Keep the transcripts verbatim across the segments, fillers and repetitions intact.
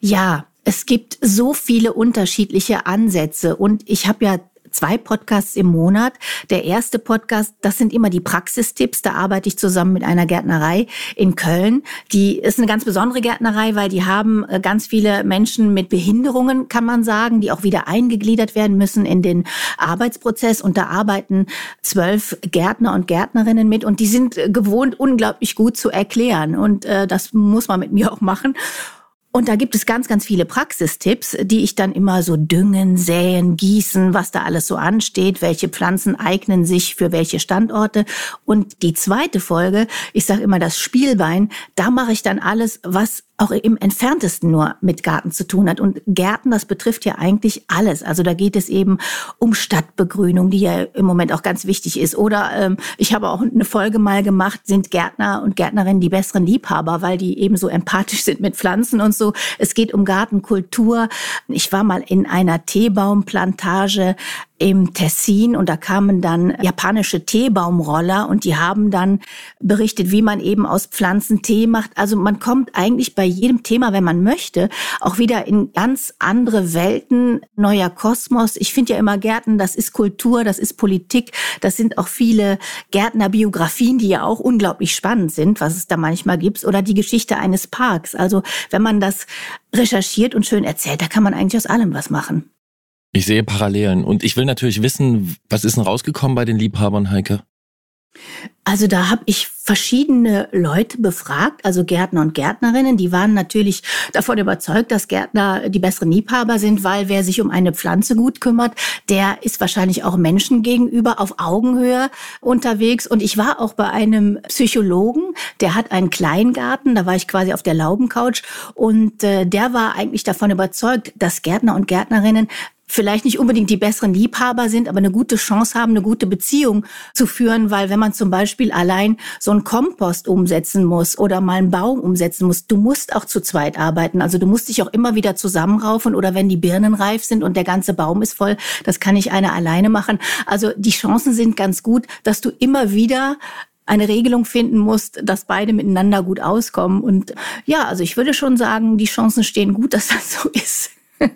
Ja, es gibt so viele unterschiedliche Ansätze und ich habe ja zwei Podcasts im Monat. Der erste Podcast, das sind immer die Praxistipps. Da arbeite ich zusammen mit einer Gärtnerei in Köln. Die ist eine ganz besondere Gärtnerei, weil die haben ganz viele Menschen mit Behinderungen, kann man sagen, die auch wieder eingegliedert werden müssen in den Arbeitsprozess. Und da arbeiten zwölf Gärtner und Gärtnerinnen mit. Und die sind gewohnt, unglaublich gut zu erklären. Und äh, das muss man mit mir auch machen. Und da gibt es ganz, ganz viele Praxistipps, die ich dann immer so düngen, säen, gießen, was da alles so ansteht, welche Pflanzen eignen sich für welche Standorte. Und die zweite Folge, ich sage immer das Spielbein, da mache ich dann alles, was auch im Entferntesten nur mit Garten zu tun hat. Und Gärten, das betrifft ja eigentlich alles. Also da geht es eben um Stadtbegrünung, die ja im Moment auch ganz wichtig ist. Oder ähm, ich habe auch eine Folge mal gemacht, sind Gärtner und Gärtnerinnen die besseren Liebhaber, weil die eben so empathisch sind mit Pflanzen und so. Es geht um Gartenkultur. Ich war mal in einer Teebaumplantage im Tessin und da kamen dann japanische Teebaumroller und die haben dann berichtet, wie man eben aus Pflanzen Tee macht. Also man kommt eigentlich bei jedem Thema, wenn man möchte, auch wieder in ganz andere Welten, neuer Kosmos. Ich finde ja immer Gärten, das ist Kultur, das ist Politik, das sind auch viele Gärtnerbiografien, die ja auch unglaublich spannend sind, was es da manchmal gibt, oder die Geschichte eines Parks. Also wenn man das recherchiert und schön erzählt, da kann man eigentlich aus allem was machen. Ich sehe Parallelen und ich will natürlich wissen, was ist denn rausgekommen bei den Liebhabern, Heike? Also da habe ich verschiedene Leute befragt, also Gärtner und Gärtnerinnen. Die waren natürlich davon überzeugt, dass Gärtner die besseren Liebhaber sind, weil wer sich um eine Pflanze gut kümmert, der ist wahrscheinlich auch Menschen gegenüber auf Augenhöhe unterwegs. Und ich war auch bei einem Psychologen, der hat einen Kleingarten, da war ich quasi auf der Laubencouch und äh, der war eigentlich davon überzeugt, dass Gärtner und Gärtnerinnen vielleicht nicht unbedingt die besseren Liebhaber sind, aber eine gute Chance haben, eine gute Beziehung zu führen, weil wenn man zum Beispiel allein so einen Kompost umsetzen muss oder mal einen Baum umsetzen muss, du musst auch zu zweit arbeiten. Also du musst dich auch immer wieder zusammenraufen oder wenn die Birnen reif sind und der ganze Baum ist voll, das kann nicht einer alleine machen. Also die Chancen sind ganz gut, dass du immer wieder eine Regelung finden musst, dass beide miteinander gut auskommen. Und ja, also ich würde schon sagen, die Chancen stehen gut, dass das so ist.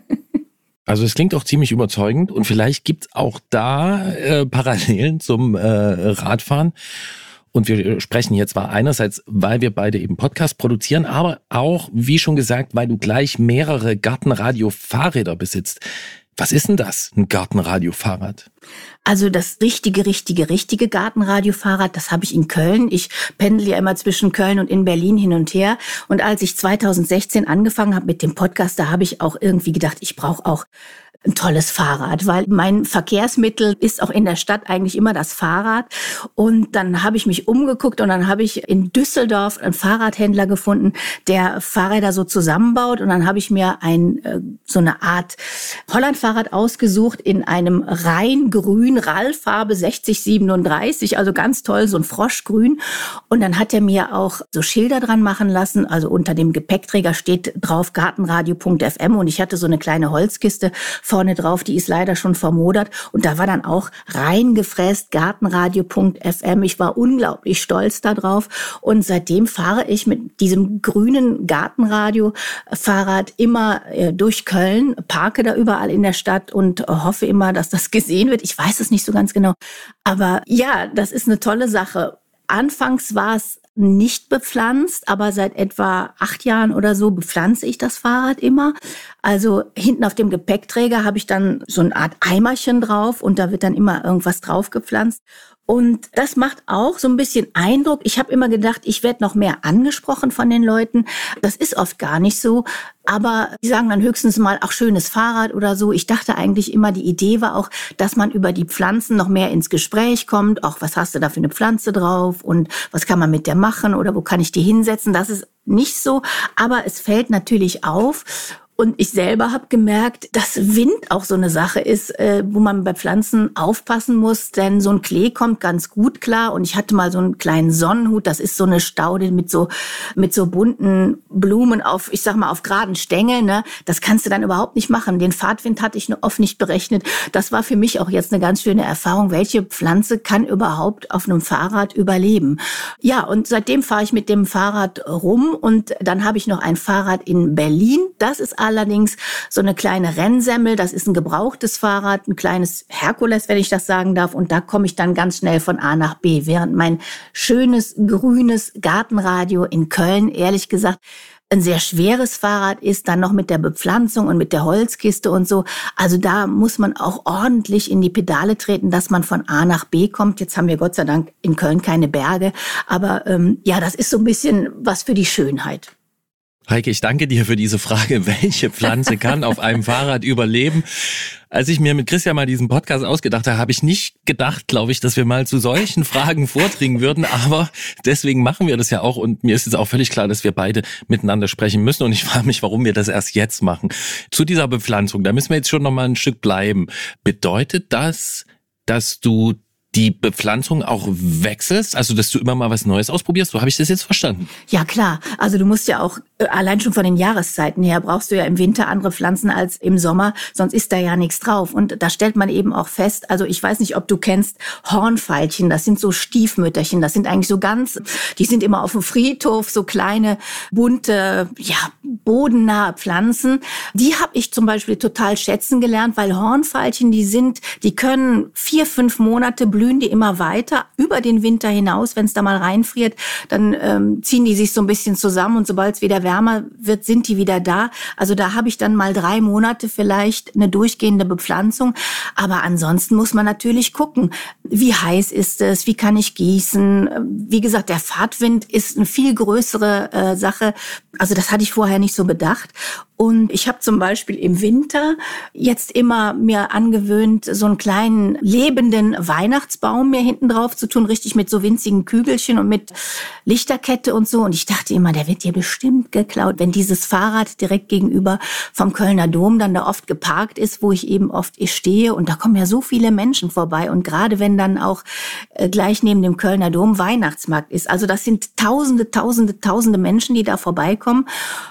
Also es klingt auch ziemlich überzeugend und vielleicht gibt's auch da äh, Parallelen zum äh, Radfahren. Und wir sprechen hier zwar einerseits, weil wir beide eben Podcast produzieren, aber auch, wie schon gesagt, weil du gleich mehrere Gartenradio-Fahrräder besitzt. Was ist denn das, ein Gartenradio-Fahrrad? Also das richtige, richtige, richtige Gartenradio-Fahrrad, das habe ich in Köln. Ich pendle ja immer zwischen Köln und in Berlin hin und her. Und als ich zweitausendsechzehn angefangen habe mit dem Podcast, da habe ich auch irgendwie gedacht, ich brauche auch ein tolles Fahrrad, weil mein Verkehrsmittel ist auch in der Stadt eigentlich immer das Fahrrad. Und dann habe ich mich umgeguckt und dann habe ich in Düsseldorf einen Fahrradhändler gefunden, der Fahrräder so zusammenbaut. Und dann habe ich mir ein so eine Art Holland-Fahrrad ausgesucht in einem rein grün, R A L-Farbe sechzig siebenunddreißig, also ganz toll, so ein Froschgrün. Und dann hat er mir auch so Schilder dran machen lassen, also unter dem Gepäckträger steht drauf gartenradio punkt f m und ich hatte so eine kleine Holzkiste vorne drauf, die ist leider schon vermodert und da war dann auch reingefräst gartenradio punkt f m. Ich war unglaublich stolz darauf und seitdem fahre ich mit diesem grünen Gartenradio-Fahrrad immer durch Köln, parke da überall in der Stadt und hoffe immer, dass das gesehen wird. Ich weiß es nicht so ganz genau, aber ja, das ist eine tolle Sache. Anfangs war es nicht bepflanzt, aber seit etwa acht Jahren oder so bepflanze ich das Fahrrad immer. Also hinten auf dem Gepäckträger habe ich dann so eine Art Eimerchen drauf und da wird dann immer irgendwas drauf gepflanzt. Und das macht auch so ein bisschen Eindruck. Ich habe immer gedacht, ich werde noch mehr angesprochen von den Leuten. Das ist oft gar nicht so. Aber die sagen dann höchstens mal, ach, schönes Fahrrad oder so. Ich dachte eigentlich immer, die Idee war auch, dass man über die Pflanzen noch mehr ins Gespräch kommt. Auch, was hast du da für eine Pflanze drauf und was kann man mit der machen oder wo kann ich die hinsetzen? Das ist nicht so. Aber es fällt natürlich auf. Und ich selber habe gemerkt, dass Wind auch so eine Sache ist, äh, wo man bei Pflanzen aufpassen muss, denn so ein Klee kommt ganz gut klar. Und ich hatte mal so einen kleinen Sonnenhut, das ist so eine Staude mit so mit so bunten Blumen auf, ich sag mal, auf geraden Stängeln. Ne? Das kannst du dann überhaupt nicht machen. Den Fahrtwind hatte ich oft nicht berechnet. Das war für mich auch jetzt eine ganz schöne Erfahrung. Welche Pflanze kann überhaupt auf einem Fahrrad überleben? Ja, und seitdem fahre ich mit dem Fahrrad rum. Und dann habe ich noch ein Fahrrad in Berlin. Das ist allerdings so eine kleine Rennsemmel. Das ist ein gebrauchtes Fahrrad, ein kleines Herkules, wenn ich das sagen darf. Und da komme ich dann ganz schnell von A nach B. Während mein schönes, grünes Gartenradio in Köln, ehrlich gesagt, ein sehr schweres Fahrrad ist, dann noch mit der Bepflanzung und mit der Holzkiste und so. Also da muss man auch ordentlich in die Pedale treten, dass man von A nach B kommt. Jetzt haben wir Gott sei Dank in Köln keine Berge. Aber ähm, ja, das ist so ein bisschen was für die Schönheit. Heike, ich danke dir für diese Frage, welche Pflanze kann auf einem Fahrrad überleben? Als ich mir mit Christian mal diesen Podcast ausgedacht habe, habe ich nicht gedacht, glaube ich, dass wir mal zu solchen Fragen vordringen würden. Aber deswegen machen wir das ja auch. Und mir ist jetzt auch völlig klar, dass wir beide miteinander sprechen müssen. Und ich frage mich, warum wir das erst jetzt machen. Zu dieser Bepflanzung, da müssen wir jetzt schon noch mal ein Stück bleiben. Bedeutet das, dass du die Bepflanzung auch wechselst? Also, dass du immer mal was Neues ausprobierst? So habe ich das jetzt verstanden. Ja, klar. Also du musst ja auch, allein schon von den Jahreszeiten her, brauchst du ja im Winter andere Pflanzen als im Sommer, sonst ist da ja nichts drauf. Und da stellt man eben auch fest, also ich weiß nicht, ob du kennst Hornfeilchen, das sind so Stiefmütterchen, das sind eigentlich so ganz, die sind immer auf dem Friedhof, so kleine, bunte, ja, bodennahe Pflanzen. Die habe ich zum Beispiel total schätzen gelernt, weil Hornfeilchen, die sind, die können vier, fünf Monate blühen die immer weiter, über den Winter hinaus. Wenn es da mal reinfriert, dann ähm, ziehen die sich so ein bisschen zusammen und sobald es wieder wärmer wird, sind die wieder da. Also da habe ich dann mal drei Monate vielleicht eine durchgehende Bepflanzung. Aber ansonsten muss man natürlich gucken, wie heiß ist es, wie kann ich gießen. Wie gesagt, der Fahrtwind ist eine viel größere äh, Sache. Also das hatte ich vorher nicht so bedacht. Und ich habe zum Beispiel im Winter jetzt immer mir angewöhnt, so einen kleinen lebenden Weihnachtsbaum mir hinten drauf zu tun, richtig mit so winzigen Kügelchen und mit Lichterkette und so. Und ich dachte immer, der wird hier bestimmt geklaut, wenn dieses Fahrrad direkt gegenüber vom Kölner Dom dann da oft geparkt ist, wo ich eben oft stehe. Und da kommen ja so viele Menschen vorbei. Und gerade wenn dann auch äh, gleich neben dem Kölner Dom Weihnachtsmarkt ist. Also das sind tausende, tausende, tausende Menschen, die da vorbeikommen.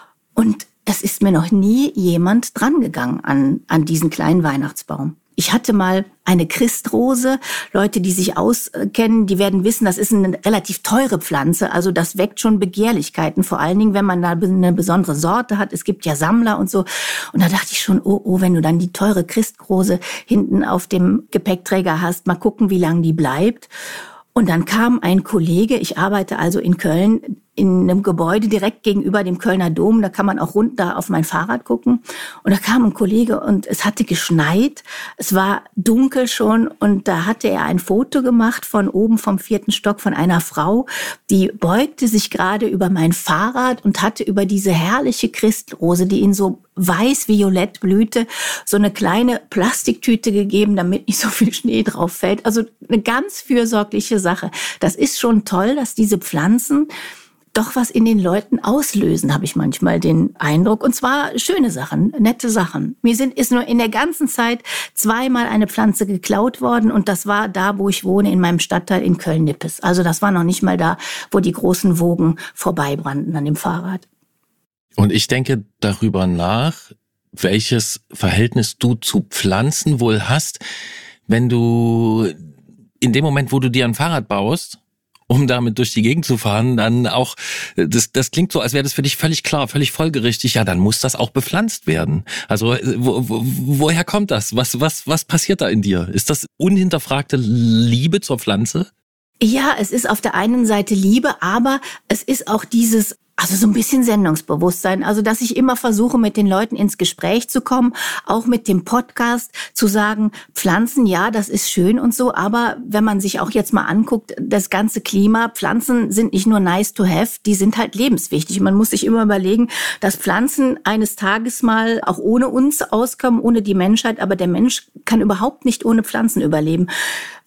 Und es ist mir noch nie jemand drangegangen an, an diesen kleinen Weihnachtsbaum. Ich hatte mal eine Christrose. Leute, die sich auskennen, die werden wissen, das ist eine relativ teure Pflanze. Also das weckt schon Begehrlichkeiten. Vor allen Dingen, wenn man da eine besondere Sorte hat. Es gibt ja Sammler und so. Und da dachte ich schon, oh, oh, wenn du dann die teure Christrose hinten auf dem Gepäckträger hast, mal gucken, wie lange die bleibt. Und dann kam ein Kollege, ich arbeite also in Köln, in einem Gebäude direkt gegenüber dem Kölner Dom. Da kann man auch runter auf mein Fahrrad gucken. Und da kam ein Kollege und es hatte geschneit. Es war dunkel schon und da hatte er ein Foto gemacht von oben vom vierten Stock von einer Frau, die beugte sich gerade über mein Fahrrad und hatte über diese herrliche Christrose, die in so weiß-violett blühte, so eine kleine Plastiktüte gegeben, damit nicht so viel Schnee drauf fällt. Also eine ganz fürsorgliche Sache. Das ist schon toll, dass diese Pflanzen doch was in den Leuten auslösen, habe ich manchmal den Eindruck. Und zwar schöne Sachen, nette Sachen. Mir sind, ist nur in der ganzen Zeit zweimal eine Pflanze geklaut worden. Und das war da, wo ich wohne, in meinem Stadtteil in Köln-Nippes. Also das war noch nicht mal da, wo die großen Wogen vorbeibrannten an dem Fahrrad. Und ich denke darüber nach, welches Verhältnis du zu Pflanzen wohl hast, wenn du in dem Moment, wo du dir ein Fahrrad baust, um damit durch die Gegend zu fahren, dann auch, das, das klingt so, als wäre das für dich völlig klar, völlig folgerichtig, ja, dann muss das auch bepflanzt werden. Also wo, wo, woher kommt das? Was, was, was passiert da in dir? Ist das unhinterfragte Liebe zur Pflanze? Ja, es ist auf der einen Seite Liebe, aber es ist auch dieses, also so ein bisschen Sendungsbewusstsein, also dass ich immer versuche, mit den Leuten ins Gespräch zu kommen, auch mit dem Podcast zu sagen, Pflanzen, ja, das ist schön und so, aber wenn man sich auch jetzt mal anguckt, das ganze Klima, Pflanzen sind nicht nur nice to have, die sind halt lebenswichtig. Man muss sich immer überlegen, dass Pflanzen eines Tages mal auch ohne uns auskommen, ohne die Menschheit, aber der Mensch kann überhaupt nicht ohne Pflanzen überleben.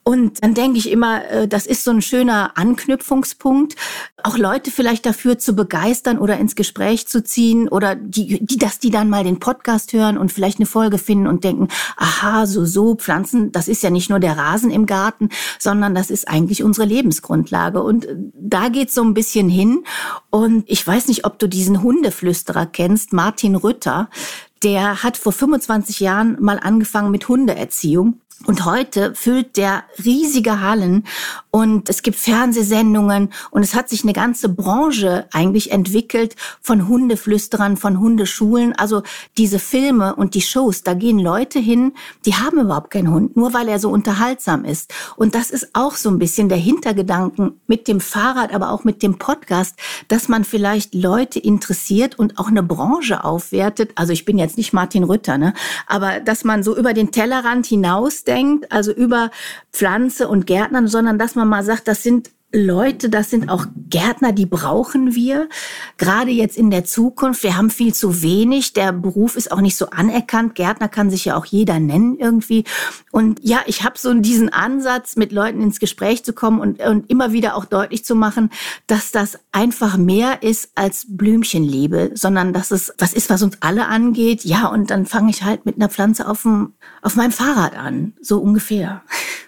Und dann denke ich immer, das ist so ein schöner Anknüpfungspunkt, auch Leute vielleicht dafür zu begeistern oder ins Gespräch zu ziehen oder die, die, dass die dann mal den Podcast hören und vielleicht eine Folge finden und denken, aha, so, so, Pflanzen, das ist ja nicht nur der Rasen im Garten, sondern das ist eigentlich unsere Lebensgrundlage. Und da geht's so ein bisschen hin. Und ich weiß nicht, ob du diesen Hundeflüsterer kennst, Martin Rütter. Der hat vor fünfundzwanzig Jahren mal angefangen mit Hundeerziehung. Und heute füllt der riesige Hallen und es gibt Fernsehsendungen und es hat sich eine ganze Branche eigentlich entwickelt von Hundeflüsterern, von Hundeschulen. Also diese Filme und die Shows, da gehen Leute hin, die haben überhaupt keinen Hund, nur weil er so unterhaltsam ist. Und das ist auch so ein bisschen der Hintergedanken mit dem Fahrrad, aber auch mit dem Podcast, dass man vielleicht Leute interessiert und auch eine Branche aufwertet. Also ich bin jetzt nicht Martin Rütter, ne? Aber dass man so über den Tellerrand hinaus denkt, also über Pflanze und Gärtnern, sondern dass man mal sagt, das sind Leute, das sind auch Gärtner, die brauchen wir, gerade jetzt in der Zukunft. Wir haben viel zu wenig, der Beruf ist auch nicht so anerkannt. Gärtner kann sich ja auch jeder nennen irgendwie. Und ja, ich habe so diesen Ansatz, mit Leuten ins Gespräch zu kommen und, und immer wieder auch deutlich zu machen, dass das einfach mehr ist als Blümchenliebe, sondern dass es was ist, was uns alle angeht. Ja, und dann fange ich halt mit einer Pflanze auf dem, auf meinem Fahrrad an, so ungefähr.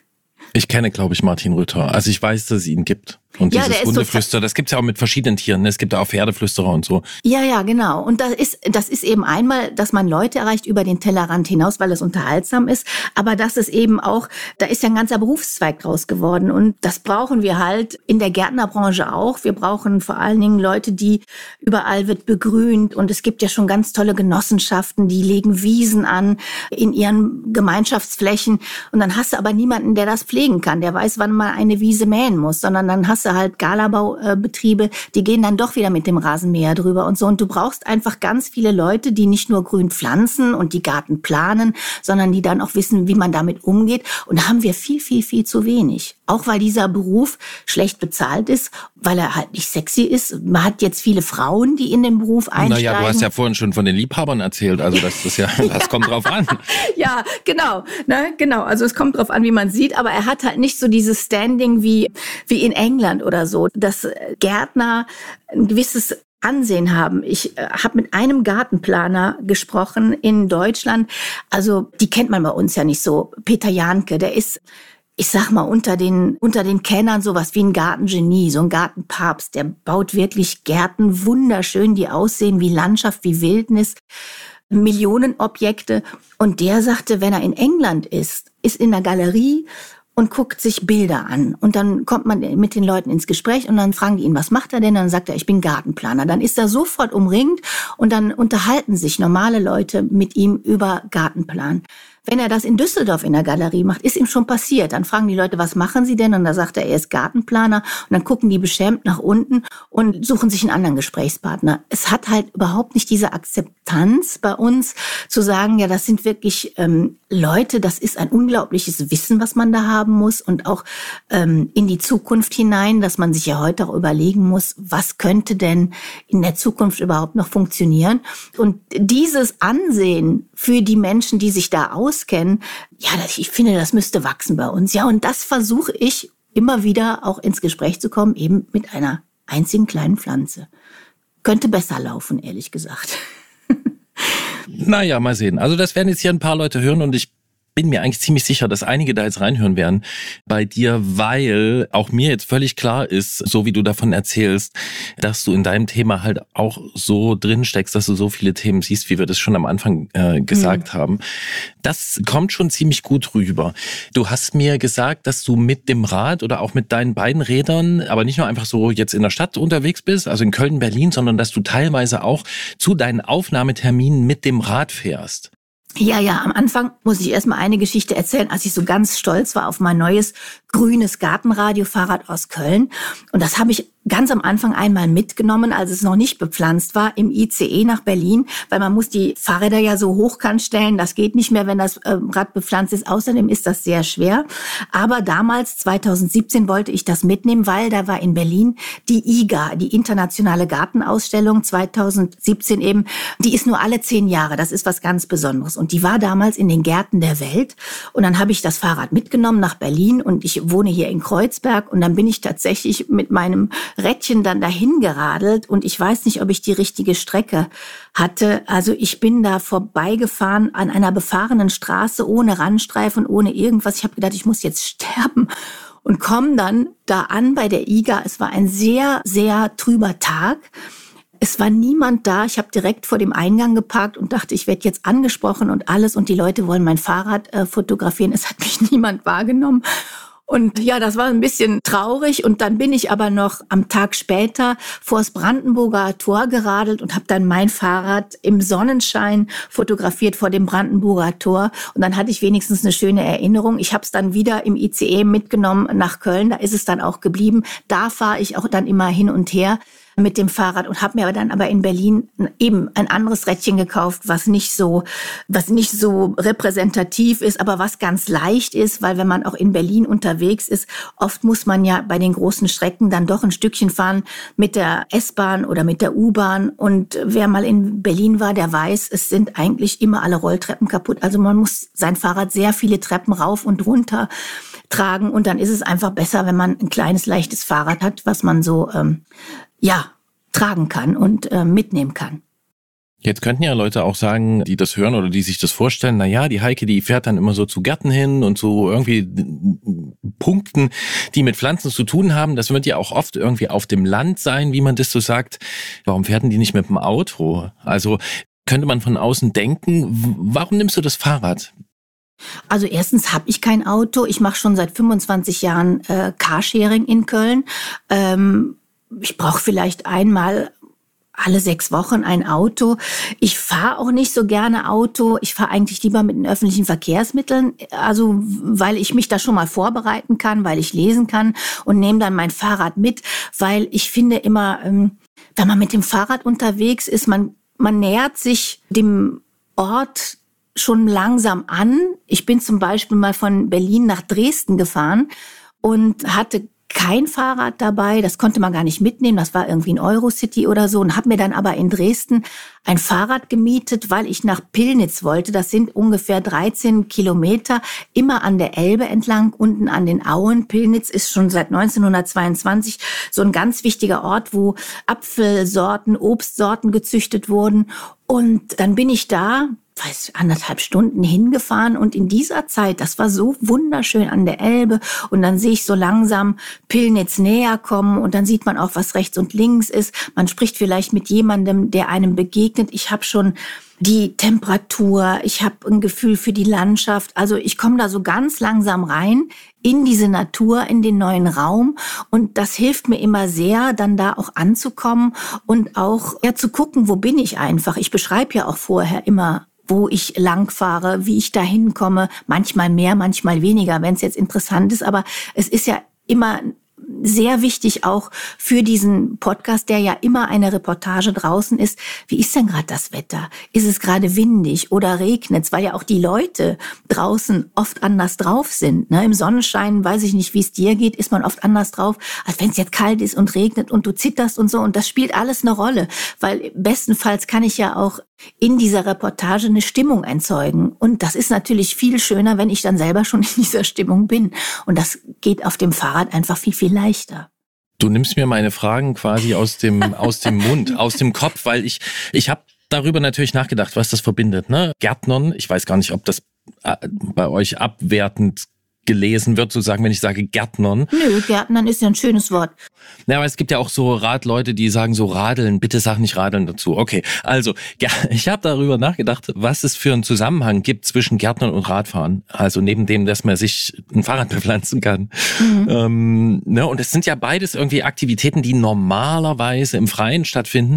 Ich kenne, glaube ich, Martin Rütter. Also ich weiß, dass es ihn gibt. Und ja, dieses Hundeflüsterer, das gibt's ja auch mit verschiedenen Tieren. Es gibt ja auch Pferdeflüsterer und so. Ja, ja, genau. Und das ist, das ist eben einmal, dass man Leute erreicht über den Tellerrand hinaus, weil es unterhaltsam ist. Aber das ist eben auch, da ist ja ein ganzer Berufszweig draus geworden. Und das brauchen wir halt in der Gärtnerbranche auch. Wir brauchen vor allen Dingen Leute, die überall wird begrünt. Und es gibt ja schon ganz tolle Genossenschaften, die legen Wiesen an in ihren Gemeinschaftsflächen. Und dann hast du aber niemanden, der das pflegen kann, der weiß, wann man eine Wiese mähen muss, sondern dann hast du halt Galabaubetriebe, die gehen dann doch wieder mit dem Rasenmäher drüber und so. Und du brauchst einfach ganz viele Leute, die nicht nur grün pflanzen und die Garten planen, sondern die dann auch wissen, wie man damit umgeht. Und da haben wir viel, viel, viel zu wenig. Auch weil dieser Beruf schlecht bezahlt ist, weil er halt nicht sexy ist. Man hat jetzt viele Frauen, die in den Beruf einsteigen. Naja, du hast ja vorhin schon von den Liebhabern erzählt, also das ist ja, das kommt drauf an. Ja, genau, ne, genau. Also es kommt drauf an, wie man sieht, aber er hat halt nicht so dieses Standing wie, wie in England oder so, dass Gärtner ein gewisses Ansehen haben. Ich äh, habe mit einem Gartenplaner gesprochen in Deutschland. Also die kennt man bei uns ja nicht so. Peter Jahnke, der ist, ich sag mal, unter den unter den Kennern sowas wie ein Gartengenie, so ein Gartenpapst. Der baut wirklich Gärten wunderschön, die aussehen wie Landschaft, wie Wildnis, Millionenobjekte. Und der sagte, wenn er in England ist, ist in der Galerie und guckt sich Bilder an. Und dann kommt man mit den Leuten ins Gespräch und dann fragen die ihn, was macht er denn? Dann sagt er, ich bin Gartenplaner. Dann ist er sofort umringt und dann unterhalten sich normale Leute mit ihm über Gartenplan. Wenn er das in Düsseldorf in der Galerie macht, ist ihm schon passiert. Dann fragen die Leute, was machen Sie denn? Und da sagt er, er ist Gartenplaner. Und dann gucken die beschämt nach unten und suchen sich einen anderen Gesprächspartner. Es hat halt überhaupt nicht diese Akzeptanz bei uns, zu sagen, ja, das sind wirklich ähm, Leute, das ist ein unglaubliches Wissen, was man da haben muss. Und auch ähm, in die Zukunft hinein, dass man sich ja heute auch überlegen muss, was könnte denn in der Zukunft überhaupt noch funktionieren. Und dieses Ansehen für die Menschen, die sich da aus kennen, ja, ich finde, das müsste wachsen bei uns. Ja, und das versuche ich immer wieder auch ins Gespräch zu kommen, eben mit einer einzigen kleinen Pflanze. Könnte besser laufen, ehrlich gesagt. Naja, mal sehen. Also das werden jetzt hier ein paar Leute hören und ich bin mir eigentlich ziemlich sicher, dass einige da jetzt reinhören werden bei dir, weil auch mir jetzt völlig klar ist, so wie du davon erzählst, dass du in deinem Thema halt auch so drin steckst, dass du so viele Themen siehst, wie wir das schon am Anfang äh, gesagt mhm. haben. Das kommt schon ziemlich gut rüber. Du hast mir gesagt, dass du mit dem Rad oder auch mit deinen beiden Rädern, aber nicht nur einfach so jetzt in der Stadt unterwegs bist, also in Köln, Berlin, sondern dass du teilweise auch zu deinen Aufnahmeterminen mit dem Rad fährst. Ja, ja, am Anfang muss ich erstmal eine Geschichte erzählen, als ich so ganz stolz war auf mein neues grünes Gartenradiofahrrad aus Köln. Und das habe ich ganz am Anfang einmal mitgenommen, als es noch nicht bepflanzt war, im I C E nach Berlin, weil man muss die Fahrräder ja so hochkant stellen. Das geht nicht mehr, wenn das äh, Rad bepflanzt ist. Außerdem ist das sehr schwer. Aber damals, zweitausendsiebzehn, wollte ich das mitnehmen, weil da war in Berlin die I G A, die Internationale Gartenausstellung zweitausendsiebzehn eben. Die ist nur alle zehn Jahre. Das ist was ganz Besonderes. Und die war damals in den Gärten der Welt. Und dann habe ich das Fahrrad mitgenommen nach Berlin und ich wohne hier in Kreuzberg. Und dann bin ich tatsächlich mit meinem Rädchen dann dahin geradelt und ich weiß nicht, ob ich die richtige Strecke hatte. Also ich bin da vorbeigefahren an einer befahrenen Straße ohne Randstreifen, ohne irgendwas. Ich habe gedacht, ich muss jetzt sterben und komme dann da an bei der I G A. Es war ein sehr, sehr trüber Tag. Es war niemand da. Ich habe direkt vor dem Eingang geparkt und dachte, ich werde jetzt angesprochen und alles und die Leute wollen mein Fahrrad äh, fotografieren. Es hat mich niemand wahrgenommen. Und ja, das war ein bisschen traurig. Und dann bin ich aber noch am Tag später vors Brandenburger Tor geradelt und habe dann mein Fahrrad im Sonnenschein fotografiert vor dem Brandenburger Tor. Und dann hatte ich wenigstens eine schöne Erinnerung. Ich habe es dann wieder im I C E mitgenommen nach Köln. Da ist es dann auch geblieben. Da fahre ich auch dann immer hin und her mit dem Fahrrad und habe mir aber dann aber in Berlin eben ein anderes Rädchen gekauft, was nicht so, was nicht so repräsentativ ist, aber was ganz leicht ist, weil wenn man auch in Berlin unterwegs ist, oft muss man ja bei den großen Strecken dann doch ein Stückchen fahren mit der S-Bahn oder mit der U-Bahn und wer mal in Berlin war, der weiß, es sind eigentlich immer alle Rolltreppen kaputt. Also man muss sein Fahrrad sehr viele Treppen rauf und runter tragen und dann ist es einfach besser, wenn man ein kleines, leichtes Fahrrad hat, was man so ähm, ja, tragen kann und äh, mitnehmen kann. Jetzt könnten ja Leute auch sagen, die das hören oder die sich das vorstellen, na ja, die Heike, die fährt dann immer so zu Gärten hin und so irgendwie Punkten, die mit Pflanzen zu tun haben. Das wird ja auch oft irgendwie auf dem Land sein, wie man das so sagt. Warum fährt denn die nicht mit dem Auto? Also könnte man von außen denken, warum nimmst du das Fahrrad? Also erstens habe ich kein Auto. Ich mache schon seit fünfundzwanzig Jahren äh, Carsharing in Köln. Ähm, Ich brauche vielleicht einmal alle sechs Wochen ein Auto. Ich fahre auch nicht so gerne Auto. Ich fahre eigentlich lieber mit den öffentlichen Verkehrsmitteln, also weil ich mich da schon mal vorbereiten kann, weil ich lesen kann und nehme dann mein Fahrrad mit, weil ich finde immer, wenn man mit dem Fahrrad unterwegs ist, man, man nähert sich dem Ort schon langsam an. Ich bin zum Beispiel mal von Berlin nach Dresden gefahren und hatte kein Fahrrad dabei, das konnte man gar nicht mitnehmen, das war irgendwie ein Eurocity oder so und habe mir dann aber in Dresden ein Fahrrad gemietet, weil ich nach Pillnitz wollte. Das sind ungefähr dreizehn Kilometer, immer an der Elbe entlang, unten an den Auen. Pillnitz ist schon seit neunzehnhundertzweiundzwanzig so ein ganz wichtiger Ort, wo Apfelsorten, Obstsorten gezüchtet wurden. Und dann bin ich da, weiß, anderthalb Stunden hingefahren und in dieser Zeit, das war so wunderschön an der Elbe und dann sehe ich so langsam Pillnitz näher kommen und dann sieht man auch, was rechts und links ist. Man spricht vielleicht mit jemandem, der einem begegnet. Ich habe schon die Temperatur, ich habe ein Gefühl für die Landschaft. Also ich komme da so ganz langsam rein in diese Natur, in den neuen Raum und das hilft mir immer sehr, dann da auch anzukommen und auch ja zu gucken, wo bin ich einfach. Ich beschreibe ja auch vorher immer, wo ich langfahre, wie ich da hinkomme, manchmal mehr, manchmal weniger, wenn es jetzt interessant ist. Aber es ist ja immer sehr wichtig auch für diesen Podcast, der ja immer eine Reportage draußen ist. Wie ist denn gerade das Wetter? Ist es gerade windig oder regnet es? Weil ja auch die Leute draußen oft anders drauf sind. Ne? Im Sonnenschein, weiß ich nicht, wie es dir geht, ist man oft anders drauf, als wenn es jetzt kalt ist und regnet und du zitterst und so. Und das spielt alles eine Rolle. Weil bestenfalls kann ich ja auch in dieser Reportage eine Stimmung erzeugen. Und das ist natürlich viel schöner, wenn ich dann selber schon in dieser Stimmung bin. Und das geht auf dem Fahrrad einfach viel, viel leichter. Du nimmst mir meine Fragen quasi aus dem, aus dem Mund, aus dem Kopf, weil ich, ich habe darüber natürlich nachgedacht, was das verbindet. Ne? Gärtnern, ich weiß gar nicht, ob das bei euch abwertend gelesen wird, sozusagen, wenn ich sage Gärtnern. Nö, Gärtnern ist ja ein schönes Wort. Ja, aber es gibt ja auch so Radleute, die sagen so Radeln, bitte sag nicht Radeln dazu. Okay, also ja, ich habe darüber nachgedacht, was es für einen Zusammenhang gibt zwischen Gärtnern und Radfahren. Also neben dem, dass man sich ein Fahrrad bepflanzen kann. Mhm. Ähm, ne, und es sind ja beides irgendwie Aktivitäten, die normalerweise im Freien stattfinden.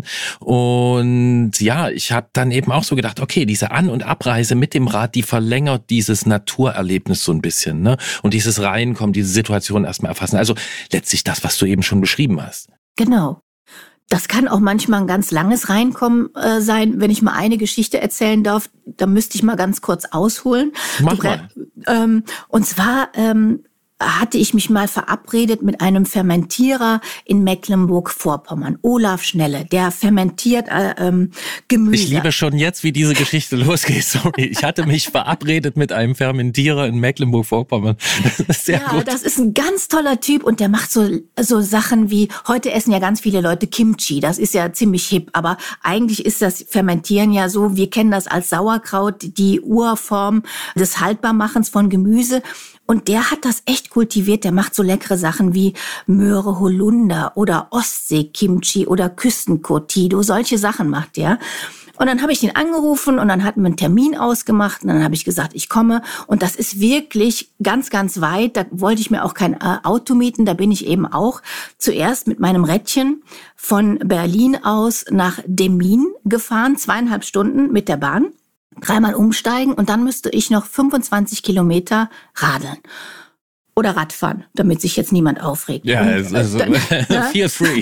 Und ja, ich habe dann eben auch so gedacht, okay, diese An- und Abreise mit dem Rad, die verlängert dieses Naturerlebnis so ein bisschen, ne? Und dieses Reinkommen, diese Situation erstmal erfassen. Also letztlich das, was du eben schon beschrieben hast. Genau. Das kann auch manchmal ein ganz langes Reinkommen äh, sein. Wenn ich mal eine Geschichte erzählen darf, da müsste ich mal ganz kurz ausholen. Mach du, mal. Ähm, und zwar ähm, hatte ich mich mal verabredet mit einem Fermentierer in Mecklenburg-Vorpommern, Olaf Schnelle, der fermentiert äh, ähm, Gemüse. Ich liebe schon jetzt, wie diese Geschichte losgeht. Sorry, ich hatte mich verabredet mit einem Fermentierer in Mecklenburg-Vorpommern. Das ist sehr ja, gut. Das ist ein ganz toller Typ und der macht so so Sachen wie, heute essen ja ganz viele Leute Kimchi, das ist ja ziemlich hip, aber eigentlich ist das Fermentieren ja so, wir kennen das als Sauerkraut, die Urform des Haltbarmachens von Gemüse. Und der hat das echt kultiviert. Der macht so leckere Sachen wie Möhre Holunder oder Ostsee-Kimchi oder Küstenkurtido. Solche Sachen macht der. Und dann habe ich ihn angerufen und dann hatten wir einen Termin ausgemacht. Und dann habe ich gesagt, ich komme. Und das ist wirklich ganz, ganz weit. Da wollte ich mir auch kein äh, Auto mieten. Da bin ich eben auch zuerst mit meinem Rädchen von Berlin aus nach Demmin gefahren. Zweieinhalb Stunden mit der Bahn. Dreimal umsteigen und dann müsste ich noch fünfundzwanzig Kilometer radeln. Oder Radfahren, damit sich jetzt niemand aufregt. Ja, und, also, dann, feel free.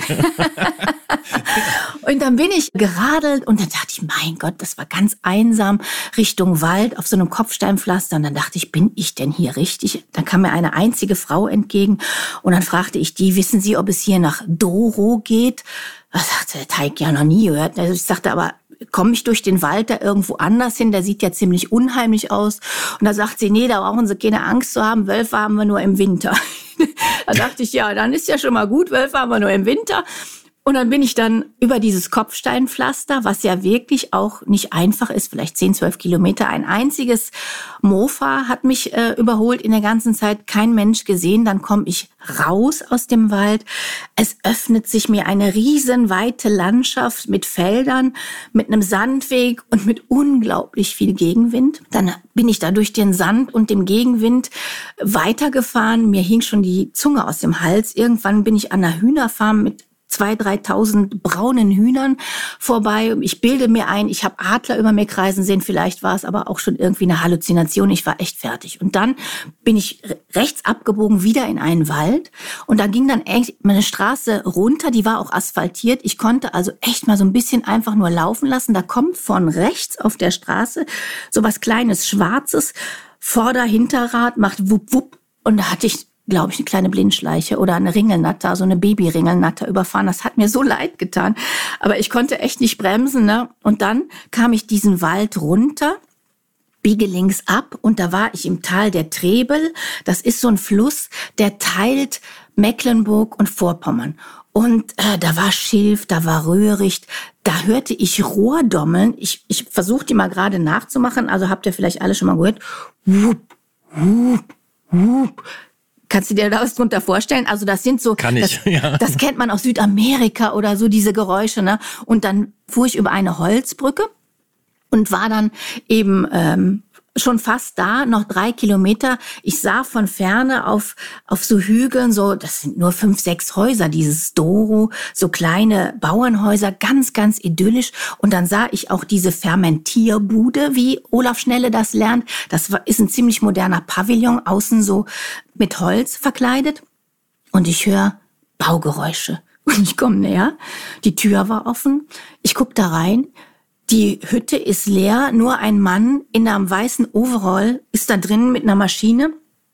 Und dann bin ich geradelt und dann dachte ich, mein Gott, das war ganz einsam Richtung Wald auf so einem Kopfsteinpflaster. Und dann dachte ich, bin ich denn hier richtig? Dann kam mir eine einzige Frau entgegen und dann fragte ich die, wissen Sie, ob es hier nach Doro geht? Das sagte der Teig ja noch nie gehört. Also ich sagte aber, komme ich durch den Wald da irgendwo anders hin? Der sieht ja ziemlich unheimlich aus. Und da sagt sie, nee, da brauchen Sie keine Angst zu haben. Wölfe haben wir nur im Winter. Da dachte ich, ja, dann ist ja schon mal gut. Wölfe haben wir nur im Winter. Und dann bin ich dann über dieses Kopfsteinpflaster, was ja wirklich auch nicht einfach ist, vielleicht zehn, zwölf Kilometer. Ein einziges Mofa hat mich äh, überholt in der ganzen Zeit, kein Mensch gesehen. Dann komme ich raus aus dem Wald. Es öffnet sich mir eine riesenweite Landschaft mit Feldern, mit einem Sandweg und mit unglaublich viel Gegenwind. Dann bin ich da durch den Sand und dem Gegenwind weitergefahren. Mir hing schon die Zunge aus dem Hals. Irgendwann bin ich an einer Hühnerfarm mit zweitausend, dreitausend braunen Hühnern vorbei. Ich bilde mir ein, ich habe Adler über mir kreisen sehen. Vielleicht war es aber auch schon irgendwie eine Halluzination. Ich war echt fertig. Und dann bin ich rechts abgebogen, wieder in einen Wald. Und da ging dann echt meine Straße runter. Die war auch asphaltiert. Ich konnte also echt mal so ein bisschen einfach nur laufen lassen. Da kommt von rechts auf der Straße so was Kleines, Schwarzes. Vorder-, Hinterrad macht wupp, wupp. Und da hatte ich, glaube ich, eine kleine Blindschleiche oder eine Ringelnatter, so eine Baby-Ringelnatter überfahren. Das hat mir so leid getan. Aber ich konnte echt nicht bremsen, ne? Und dann kam ich diesen Wald runter, biege links ab und da war ich im Tal der Trebel. Das ist so ein Fluss, der teilt Mecklenburg und Vorpommern. Und äh, da war Schilf, da war Röhricht, da hörte ich Rohrdommeln. Ich, ich versuche die mal gerade nachzumachen, also habt ihr vielleicht alle schon mal gehört. Wupp, wupp, wupp. Kannst du dir da was drunter vorstellen? Also das sind so, Kann ich, das, ja. das kennt man aus Südamerika oder so, diese Geräusche, ne? Und dann fuhr ich über eine Holzbrücke und war dann eben ähm, schon fast da, noch drei Kilometer. Ich sah von Ferne auf auf so Hügeln, so, das sind nur fünf, sechs Häuser, dieses Doro, so kleine Bauernhäuser, ganz, ganz idyllisch. Und dann sah ich auch diese Fermentierbude, wie Olaf Schnelle das lernt. Das war, ist ein ziemlich moderner Pavillon, außen so mit Holz verkleidet. Und ich höre Baugeräusche. Und ich komme näher. Die Tür war offen. Ich guck da rein. Die Hütte ist leer, nur ein Mann in einem weißen Overall ist da drin mit einer Maschine.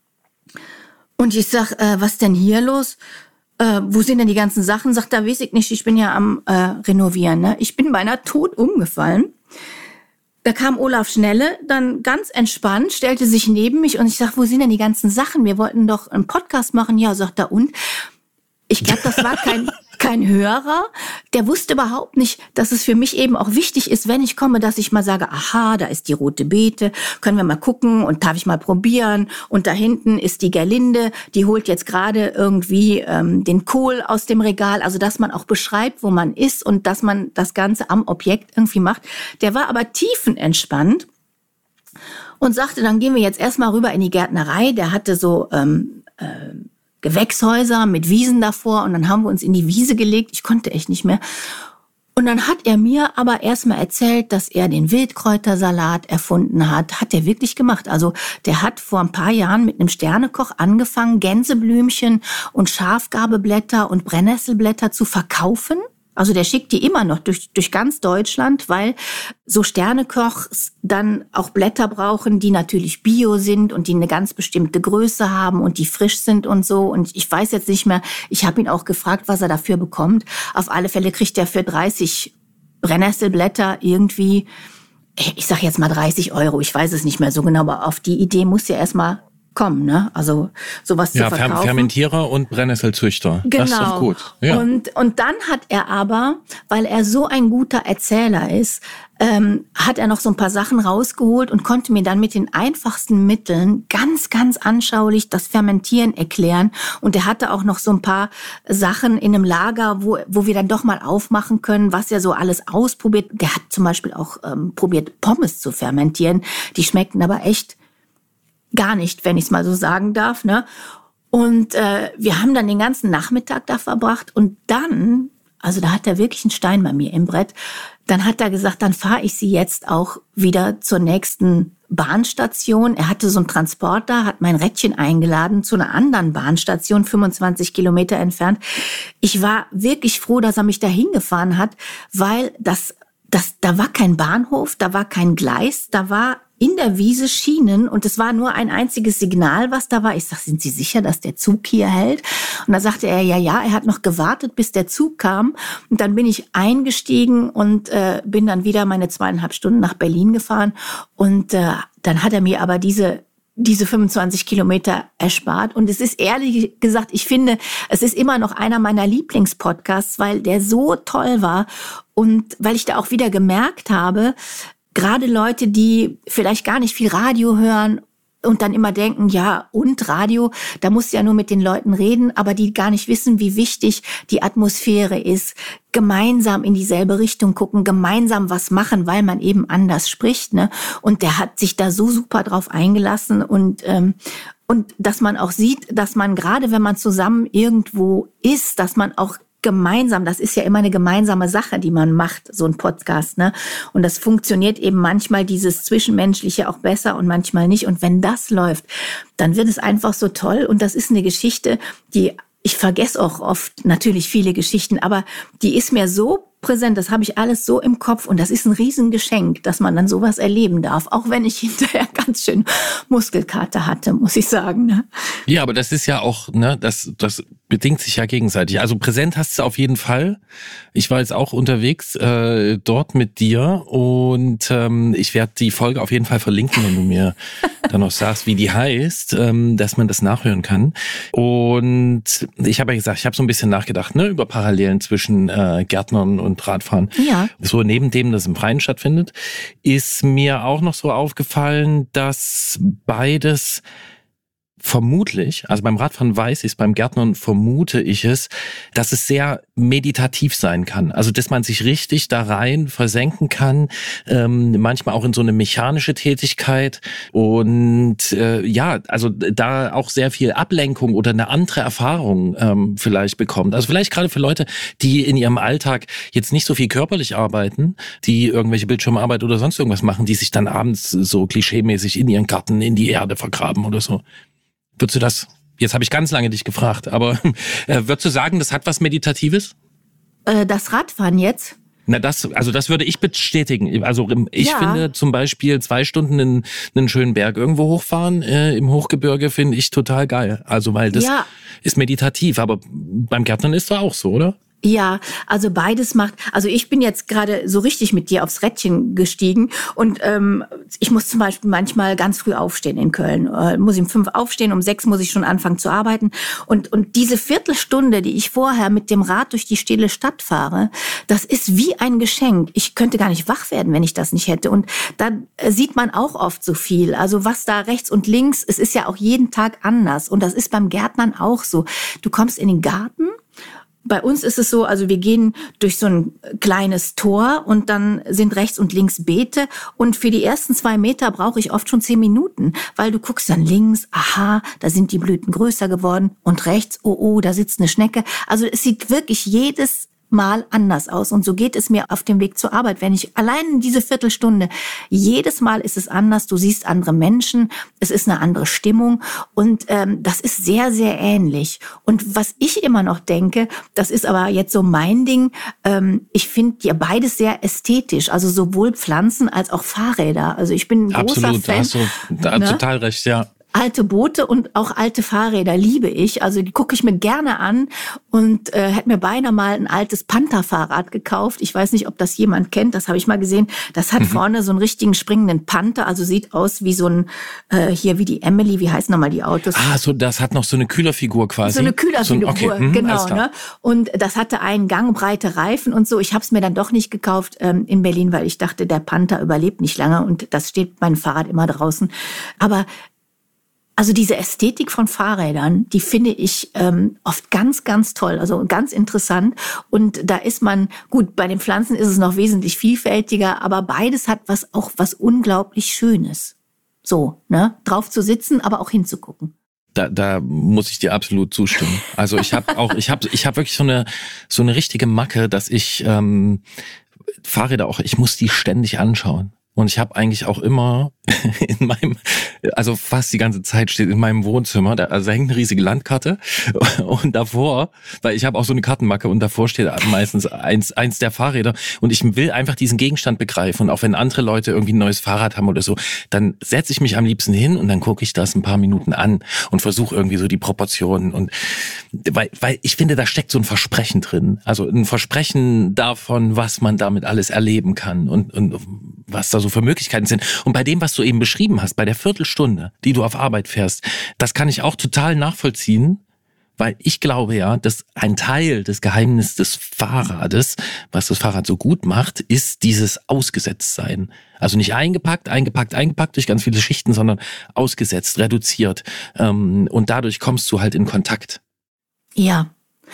Und ich sag, äh, was denn hier los? Äh, wo sind denn die ganzen Sachen? Sagt er, weiß ich nicht, ich bin ja am äh, Renovieren. Ne? Ich bin beinahe tot umgefallen. Da kam Olaf Schnelle, dann ganz entspannt, stellte sich neben mich und ich sag, wo sind denn die ganzen Sachen? Wir wollten doch einen Podcast machen. Ja, sagt er, und? Ich glaube, das war kein... kein Hörer, der wusste überhaupt nicht, dass es für mich eben auch wichtig ist, wenn ich komme, dass ich mal sage, aha, da ist die rote Beete, können wir mal gucken und darf ich mal probieren und da hinten ist die Gerlinde, die holt jetzt gerade irgendwie ähm, den Kohl aus dem Regal, also dass man auch beschreibt, wo man ist und dass man das Ganze am Objekt irgendwie macht. Der war aber tiefenentspannt und sagte, dann gehen wir jetzt erstmal rüber in die Gärtnerei, der hatte so... Ähm, äh, Gewächshäuser mit Wiesen davor und dann haben wir uns in die Wiese gelegt. Ich konnte echt nicht mehr. Und dann hat er mir aber erstmal erzählt, dass er den Wildkräutersalat erfunden hat. Hat er wirklich gemacht. Also der hat vor ein paar Jahren mit einem Sternekoch angefangen, Gänseblümchen und Schafgarbeblätter und Brennnesselblätter zu verkaufen. Also der schickt die immer noch durch, durch ganz Deutschland, weil so Sternekochs dann auch Blätter brauchen, die natürlich bio sind und die eine ganz bestimmte Größe haben und die frisch sind und so. Und ich weiß jetzt nicht mehr, ich habe ihn auch gefragt, was er dafür bekommt. Auf alle Fälle kriegt er für dreißig Brennnesselblätter irgendwie, ich sage jetzt mal dreißig Euro, ich weiß es nicht mehr so genau, aber auf die Idee muss ja erstmal kommen, ne? Also sowas ja, zu verkaufen. Ja, Fermentierer und Brennnesselzüchter. Genau. Das ist doch gut. Ja. Und, und dann hat er aber, weil er so ein guter Erzähler ist, ähm, hat er noch so ein paar Sachen rausgeholt und konnte mir dann mit den einfachsten Mitteln ganz, ganz anschaulich das Fermentieren erklären. Und er hatte auch noch so ein paar Sachen in einem Lager, wo, wo wir dann doch mal aufmachen können, was er so alles ausprobiert. Der hat zum Beispiel auch ähm, probiert, Pommes zu fermentieren. Die schmeckten aber echt gar nicht, wenn ich es mal so sagen darf, ne? Und äh, wir haben dann den ganzen Nachmittag da verbracht und dann, also da hat er wirklich einen Stein bei mir im Brett, dann hat er gesagt, dann fahre ich sie jetzt auch wieder zur nächsten Bahnstation. Er hatte so einen Transporter, hat mein Rädchen eingeladen zu einer anderen Bahnstation, fünfundzwanzig Kilometer entfernt. Ich war wirklich froh, dass er mich da hingefahren hat, weil das, das, da war kein Bahnhof, da war kein Gleis, da war in der Wiese Schienen und es war nur ein einziges Signal, was da war. Ich sag, sind Sie sicher, dass der Zug hier hält? Und da sagte er, ja, ja, er hat noch gewartet, bis der Zug kam. Und dann bin ich eingestiegen und äh, bin dann wieder meine zweieinhalb Stunden nach Berlin gefahren. Und äh, dann hat er mir aber diese diese fünfundzwanzig Kilometer erspart. Und es ist ehrlich gesagt, ich finde, es ist immer noch einer meiner Lieblingspodcasts, weil der so toll war und weil ich da auch wieder gemerkt habe, gerade Leute, die vielleicht gar nicht viel Radio hören und dann immer denken, ja, und Radio, da musst du ja nur mit den Leuten reden, aber die gar nicht wissen, wie wichtig die Atmosphäre ist, gemeinsam in dieselbe Richtung gucken, gemeinsam was machen, weil man eben anders spricht, ne? Und der hat sich da so super drauf eingelassen und ähm, und dass man auch sieht, dass man gerade, wenn man zusammen irgendwo ist, dass man auch gemeinsam, das ist ja immer eine gemeinsame Sache, die man macht, so ein Podcast, ne? Und das funktioniert eben manchmal dieses Zwischenmenschliche auch besser und manchmal nicht. Und wenn das läuft, dann wird es einfach so toll. Und das ist eine Geschichte, die, ich vergesse auch oft natürlich viele Geschichten, aber die ist mir so präsent, das habe ich alles so im Kopf und das ist ein Riesengeschenk, dass man dann sowas erleben darf, auch wenn ich hinterher ganz schön Muskelkater hatte, muss ich sagen. Ne? Ja, aber das ist ja auch, ne, das, das bedingt sich ja gegenseitig. Also präsent hast du auf jeden Fall. Ich war jetzt auch unterwegs äh, dort mit dir und ähm, ich werde die Folge auf jeden Fall verlinken, wenn du mir dann noch sagst, wie die heißt, ähm, dass man das nachhören kann. Und ich habe ja gesagt, ich habe so ein bisschen nachgedacht, ne, über Parallelen zwischen äh, Gärtnern und Radfahren. Ja. So neben dem, dass es im Freien stattfindet, ist mir auch noch so aufgefallen, dass beides vermutlich, also beim Radfahren weiß ich es, beim Gärtnern vermute ich es, dass es sehr meditativ sein kann. Also dass man sich richtig da rein versenken kann, ähm, manchmal auch in so eine mechanische Tätigkeit und äh, ja, also da auch sehr viel Ablenkung oder eine andere Erfahrung ähm, vielleicht bekommt. Also vielleicht gerade für Leute, die in ihrem Alltag jetzt nicht so viel körperlich arbeiten, die irgendwelche Bildschirmarbeit oder sonst irgendwas machen, die sich dann abends so klischeemäßig in ihren Garten in die Erde vergraben oder so. Würdest du das, jetzt habe ich ganz lange dich gefragt, aber äh, würdest du sagen, das hat was Meditatives? Äh, das Radfahren jetzt? Na, das, also das würde ich bestätigen. Also ich Ja. finde zum Beispiel zwei Stunden in einen schönen Berg irgendwo hochfahren äh, im Hochgebirge finde ich total geil. Also weil das Ja. ist meditativ, aber beim Gärtnern ist das auch so, oder? Ja, also beides macht, also ich bin jetzt gerade so richtig mit dir aufs Rädchen gestiegen und ähm, ich muss zum Beispiel manchmal ganz früh aufstehen in Köln. Äh, muss ich um fünf aufstehen, um sechs muss ich schon anfangen zu arbeiten und und diese Viertelstunde, die ich vorher mit dem Rad durch die stille Stadt fahre, das ist wie ein Geschenk. Ich könnte gar nicht wach werden, wenn ich das nicht hätte und da äh, sieht man auch oft so viel. Also was da rechts und links, es ist ja auch jeden Tag anders und das ist beim Gärtnern auch so. Du kommst in den Garten. Bei uns ist es so, also wir gehen durch so ein kleines Tor und dann sind rechts und links Beete und für die ersten zwei Meter brauche ich oft schon zehn Minuten, weil du guckst dann links, aha, da sind die Blüten größer geworden und rechts, oh, oh, da sitzt eine Schnecke. Also es sieht wirklich jedes Mal anders aus. Und so geht es mir auf dem Weg zur Arbeit. Wenn ich allein diese Viertelstunde, jedes Mal ist es anders, du siehst andere Menschen, es ist eine andere Stimmung und ähm, das ist sehr, sehr ähnlich. Und was ich immer noch denke, das ist aber jetzt so mein Ding, ähm, ich finde ja beides sehr ästhetisch, also sowohl Pflanzen als auch Fahrräder. Also ich bin ein großer Absolut, Fan. da hast du da ne? total recht, ja. Alte Boote und auch alte Fahrräder liebe ich. Also die gucke ich mir gerne an und äh, hätte mir beinahe mal ein altes Panther-Fahrrad gekauft. Ich weiß nicht, ob das jemand kennt. Das habe ich mal gesehen. Das hat mhm. vorne so einen richtigen springenden Panther. Also sieht aus wie so ein, äh, hier wie die Emily, wie heißen nochmal die Autos? Ah, so das hat noch so eine Kühlerfigur quasi. So eine Kühlerfigur, so ein, okay. mhm, genau. Ne? Und das hatte einen Gang, breite Reifen und so. Ich habe es mir dann doch nicht gekauft ähm, in Berlin, weil ich dachte, der Panther überlebt nicht lange und das steht mein Fahrrad immer draußen. Aber also diese Ästhetik von Fahrrädern, die finde ich ähm, oft ganz, ganz toll, also ganz interessant. Und da ist man, gut, bei den Pflanzen ist es noch wesentlich vielfältiger, aber beides hat was auch was unglaublich Schönes. So, ne, drauf zu sitzen, aber auch hinzugucken. Da, da muss ich dir absolut zustimmen. Also ich habe auch, ich habe, ich habe wirklich so eine so eine richtige Macke, dass ich ähm, Fahrräder auch, ich muss die ständig anschauen. Und ich habe eigentlich auch immer in meinem, also fast die ganze Zeit steht in meinem Wohnzimmer, da also hängt eine riesige Landkarte und davor, weil ich habe auch so eine Kartenmacke und davor steht meistens eins eins der Fahrräder und ich will einfach diesen Gegenstand begreifen und auch wenn andere Leute irgendwie ein neues Fahrrad haben oder so, dann setze ich mich am liebsten hin und dann gucke ich das ein paar Minuten an und versuche irgendwie so die Proportionen und weil weil ich finde, da steckt so ein Versprechen drin, also ein Versprechen davon, was man damit alles erleben kann und und was da so für Möglichkeiten sind. Und bei dem, was du eben beschrieben hast, bei der Viertelstunde, die du auf Arbeit fährst, das kann ich auch total nachvollziehen, weil ich glaube ja, dass ein Teil des Geheimnisses des Fahrrades, was das Fahrrad so gut macht, ist dieses Ausgesetztsein. Also nicht eingepackt, eingepackt, eingepackt durch ganz viele Schichten, sondern ausgesetzt, reduziert. Und dadurch kommst du halt in Kontakt. Ja.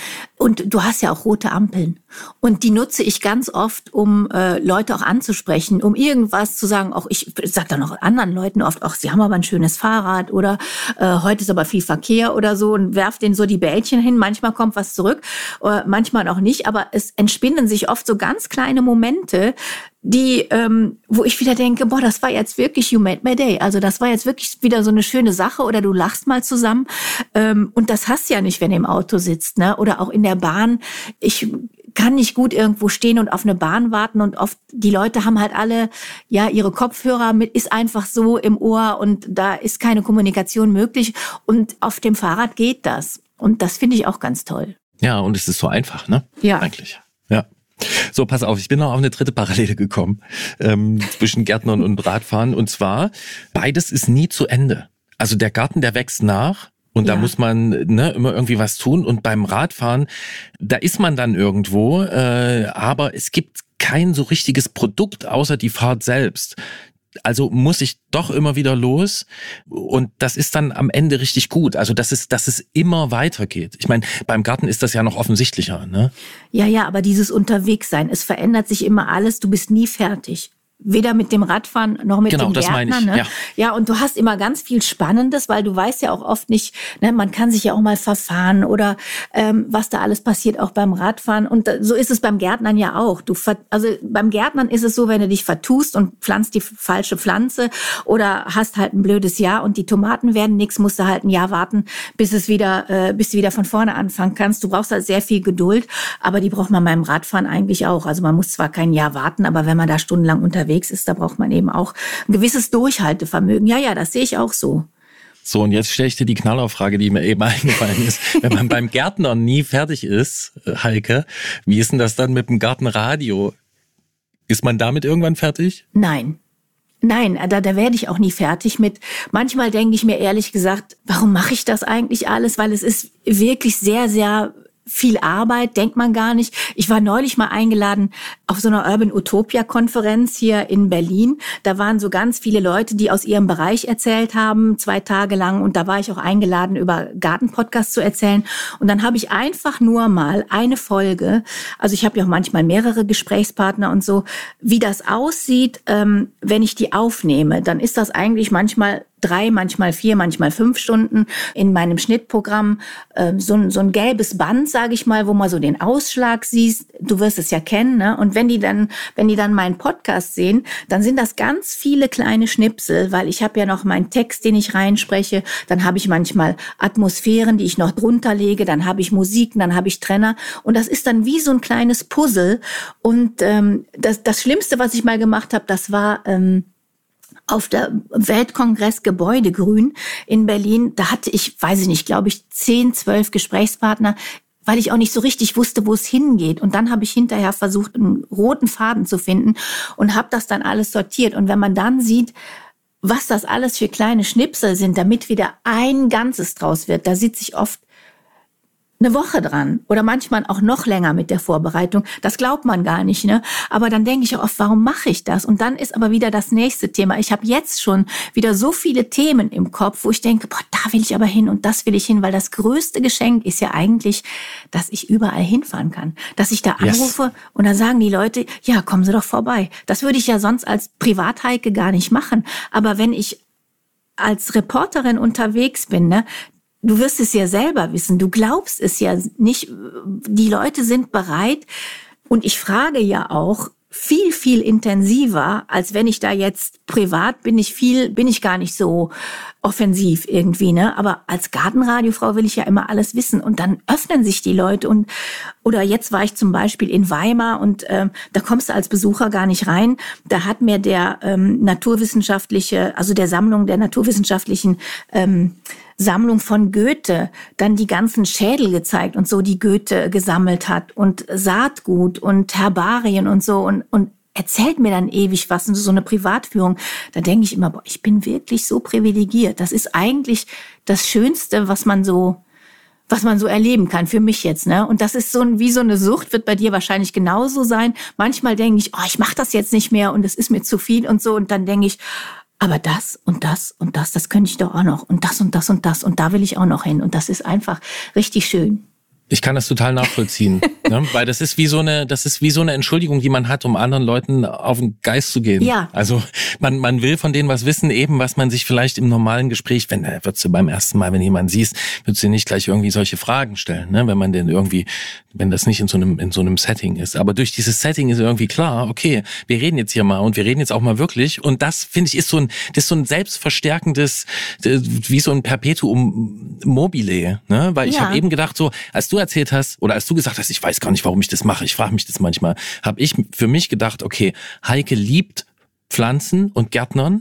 Und du hast ja auch rote Ampeln. Und die nutze ich ganz oft, um äh, Leute auch anzusprechen, um irgendwas zu sagen. Auch ich sage dann auch anderen Leuten oft, auch sie haben aber ein schönes Fahrrad oder äh, heute ist aber viel Verkehr oder so und werf denen so die Bällchen hin. Manchmal kommt was zurück, äh, manchmal auch nicht. Aber es entspinnen sich oft so ganz kleine Momente, die, ähm, wo ich wieder denke, boah, das war jetzt wirklich you made my day. Also das war jetzt wirklich wieder so eine schöne Sache oder du lachst mal zusammen. Ähm, und das hast du ja nicht, wenn du im Auto sitzt, ne? Oder auch in der Bahn. Ich kann nicht gut irgendwo stehen und auf eine Bahn warten und oft die Leute haben halt alle ja ihre Kopfhörer mit, ist einfach so im Ohr und da ist keine Kommunikation möglich und auf dem Fahrrad geht das. Und das finde ich auch ganz toll. Ja, und es ist so einfach, ne? Ja. Eigentlich. Ja. So, pass auf, ich bin noch auf eine dritte Parallele gekommen ähm, zwischen Gärtnern und Radfahren. Und zwar, beides ist nie zu Ende. Also der Garten, der wächst nach und ja. da muss man ne, immer irgendwie was tun. Und beim Radfahren, da ist man dann irgendwo, äh, aber es gibt kein so richtiges Produkt außer die Fahrt selbst. Also muss ich doch immer wieder los und das ist dann am Ende richtig gut. Also dass es, dass es immer weitergeht. Ich meine, beim Garten ist das ja noch offensichtlicher, ne? Ja, ja, aber dieses Unterwegssein, es verändert sich immer alles, du bist nie fertig. Weder mit dem Radfahren noch mit genau, dem das Gärtner. Meine ich. Ne? Ja. ja, und du hast immer ganz viel Spannendes, weil du weißt ja auch oft nicht, ne, man kann sich ja auch mal verfahren oder ähm, was da alles passiert, auch beim Radfahren. Und so ist es beim Gärtnern ja auch. Du ver- also beim Gärtnern ist es so, wenn du dich vertust und pflanzt die falsche Pflanze oder hast halt ein blödes Jahr und die Tomaten werden nichts, musst du halt ein Jahr warten, bis es wieder, äh, bis du wieder von vorne anfangen kannst. Du brauchst halt sehr viel Geduld, aber die braucht man beim Radfahren eigentlich auch. Also man muss zwar kein Jahr warten, aber wenn man da stundenlang unterwegs ist, da braucht man eben auch ein gewisses Durchhaltevermögen. Ja, ja, das sehe ich auch so. So, und jetzt stelle ich dir die Knallerfrage, die mir eben eingefallen ist. Wenn man beim Gärtner nie fertig ist, Heike, wie ist denn das dann mit dem Gartenradio? Ist man damit irgendwann fertig? Nein. Nein, da, da werde ich auch nie fertig mit. Manchmal denke ich mir ehrlich gesagt, warum mache ich das eigentlich alles? Weil es ist wirklich sehr, sehr viel Arbeit, denkt man gar nicht. Ich war neulich mal eingeladen auf so einer Urban Utopia Konferenz hier in Berlin. Da waren so ganz viele Leute, die aus ihrem Bereich erzählt haben, zwei Tage lang. Und da war ich auch eingeladen, über Gartenpodcasts zu erzählen. Und dann habe ich einfach nur mal eine Folge, also ich habe ja auch manchmal mehrere Gesprächspartner und so, wie das aussieht, ähm, wenn ich die aufnehme, dann ist das eigentlich manchmal drei, manchmal vier, manchmal fünf Stunden in meinem Schnittprogramm äh, so, ein, so ein gelbes Band, sage ich mal, wo man so den Ausschlag siehst. Du wirst es ja kennen, ne? Und wenn die dann, wenn die dann meinen Podcast sehen, dann sind das ganz viele kleine Schnipsel, weil ich habe ja noch meinen Text, den ich reinspreche. Dann habe ich manchmal Atmosphären, die ich noch drunter lege. Dann habe ich Musik, dann habe ich Trenner. Und das ist dann wie so ein kleines Puzzle. Und ähm, das, das Schlimmste, was ich mal gemacht habe, das war ähm, auf der Weltkongress Gebäudegrün in Berlin. Da hatte ich, weiß ich nicht, glaube ich, zehn, zwölf Gesprächspartner, weil ich auch nicht so richtig wusste, wo es hingeht. Und dann habe ich hinterher versucht, einen roten Faden zu finden und habe das dann alles sortiert. Und wenn man dann sieht, was das alles für kleine Schnipsel sind, damit wieder ein Ganzes draus wird, da sitze ich oft eine Woche dran oder manchmal auch noch länger mit der Vorbereitung. Das glaubt man gar nicht, ne? Aber dann denke ich auch oft, warum mache ich das? Und dann ist aber wieder das nächste Thema. Ich habe jetzt schon wieder so viele Themen im Kopf, wo ich denke, boah, da will ich aber hin und das will ich hin, weil das größte Geschenk ist ja eigentlich, dass ich überall hinfahren kann. Dass ich da anrufe yes. und dann sagen die Leute, ja, kommen Sie doch vorbei. Das würde ich ja sonst als Privatheike gar nicht machen. Aber wenn ich als Reporterin unterwegs bin, ne, du wirst es ja selber wissen, du glaubst es ja nicht, die Leute sind bereit und ich frage ja auch viel, viel intensiver, als wenn ich da jetzt privat bin ich viel, bin ich gar nicht so offensiv irgendwie, ne? Aber als Gartenradiofrau will ich ja immer alles wissen und dann öffnen sich die Leute und oder jetzt war ich zum Beispiel in Weimar und ähm, da kommst du als Besucher gar nicht rein. Da hat mir der ähm, naturwissenschaftliche, also der Sammlung der naturwissenschaftlichen ähm, Sammlung von Goethe dann die ganzen Schädel gezeigt und so, die Goethe gesammelt hat und Saatgut und Herbarien und so und, und erzählt mir dann ewig was und so eine Privatführung. Da denke ich immer, boah, ich bin wirklich so privilegiert. Das ist eigentlich das Schönste, was man so, was man so erleben kann, für mich jetzt, ne? Und das ist so ein, wie so eine Sucht, wird bei dir wahrscheinlich genauso sein. Manchmal denke ich, oh, ich mache das jetzt nicht mehr und es ist mir zu viel und so und dann denke ich, aber das und das und das, das könnte ich doch auch noch. Und das und das und das und da will ich auch noch hin. Und das ist einfach richtig schön. Ich kann das total nachvollziehen, ne? Weil das ist wie so eine, das ist wie so eine Entschuldigung, die man hat, um anderen Leuten auf den Geist zu gehen. Ja. Also man man will von denen was wissen, eben was man sich vielleicht im normalen Gespräch, wenn da würdest du beim ersten Mal, wenn jemand siehst, würdest du nicht gleich irgendwie solche Fragen stellen, ne? Wenn man den irgendwie, wenn das nicht in so einem in so einem Setting ist. Aber durch dieses Setting ist irgendwie klar, okay, wir reden jetzt hier mal und wir reden jetzt auch mal wirklich. Und das finde ich ist so ein, das ist so ein selbstverstärkendes, wie so ein Perpetuum mobile, ne? Weil ich ja. habe eben gedacht, so als du erzählt hast oder als du gesagt hast, ich weiß gar nicht, warum ich das mache, ich frage mich das manchmal, habe ich für mich gedacht, okay, Heike liebt Pflanzen und Gärtnern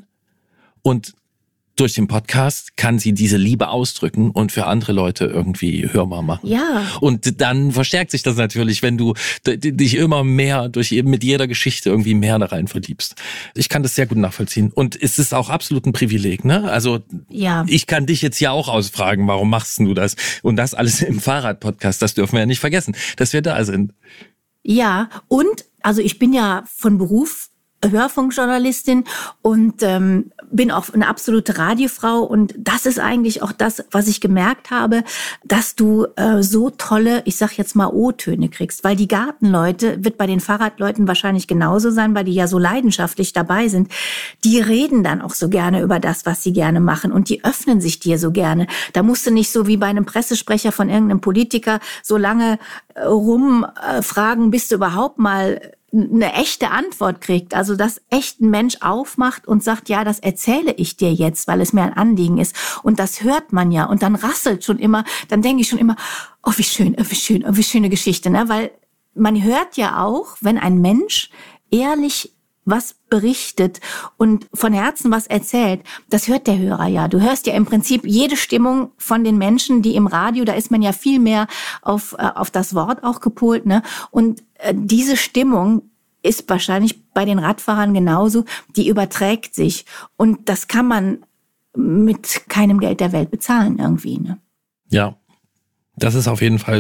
und durch den Podcast kann sie diese Liebe ausdrücken und für andere Leute irgendwie hörbar machen. Ja. Und dann verstärkt sich das natürlich, wenn du dich immer mehr durch mit jeder Geschichte irgendwie mehr da rein verliebst. Ich kann das sehr gut nachvollziehen. Und es ist auch absolut ein Privileg, ne? Also ja. ich kann dich jetzt ja auch ausfragen, warum machst du das? Und das alles im Fahrrad-Podcast, das dürfen wir ja nicht vergessen, dass wir da sind. Ja, und also ich bin ja von Beruf Hörfunkjournalistin und ähm, bin auch eine absolute Radiofrau und das ist eigentlich auch das, was ich gemerkt habe, dass du äh, so tolle, ich sag jetzt mal O-Töne kriegst, weil die Gartenleute, wird bei den Fahrradleuten wahrscheinlich genauso sein, weil die ja so leidenschaftlich dabei sind, die reden dann auch so gerne über das, was sie gerne machen und die öffnen sich dir so gerne. Da musst du nicht so wie bei einem Pressesprecher von irgendeinem Politiker so lange äh, rumfragen, äh, bis du überhaupt mal eine echte Antwort kriegt, also dass echt ein Mensch aufmacht und sagt, ja, das erzähle ich dir jetzt, weil es mir ein Anliegen ist. Und das hört man ja und dann rasselt schon immer, dann denke ich schon immer, oh, wie schön, oh, wie schön, oh, wie schöne Geschichte, ne? Weil man hört ja auch, wenn ein Mensch ehrlich was berichtet und von Herzen was erzählt, das hört der Hörer ja. Du hörst ja im Prinzip jede Stimmung von den Menschen, die im Radio, da ist man ja viel mehr auf, äh, auf das Wort auch gepolt, ne? Und äh, diese Stimmung ist wahrscheinlich bei den Radfahrern genauso, die überträgt sich. Und das kann man mit keinem Geld der Welt bezahlen irgendwie, ne? Ja, das ist auf jeden Fall so.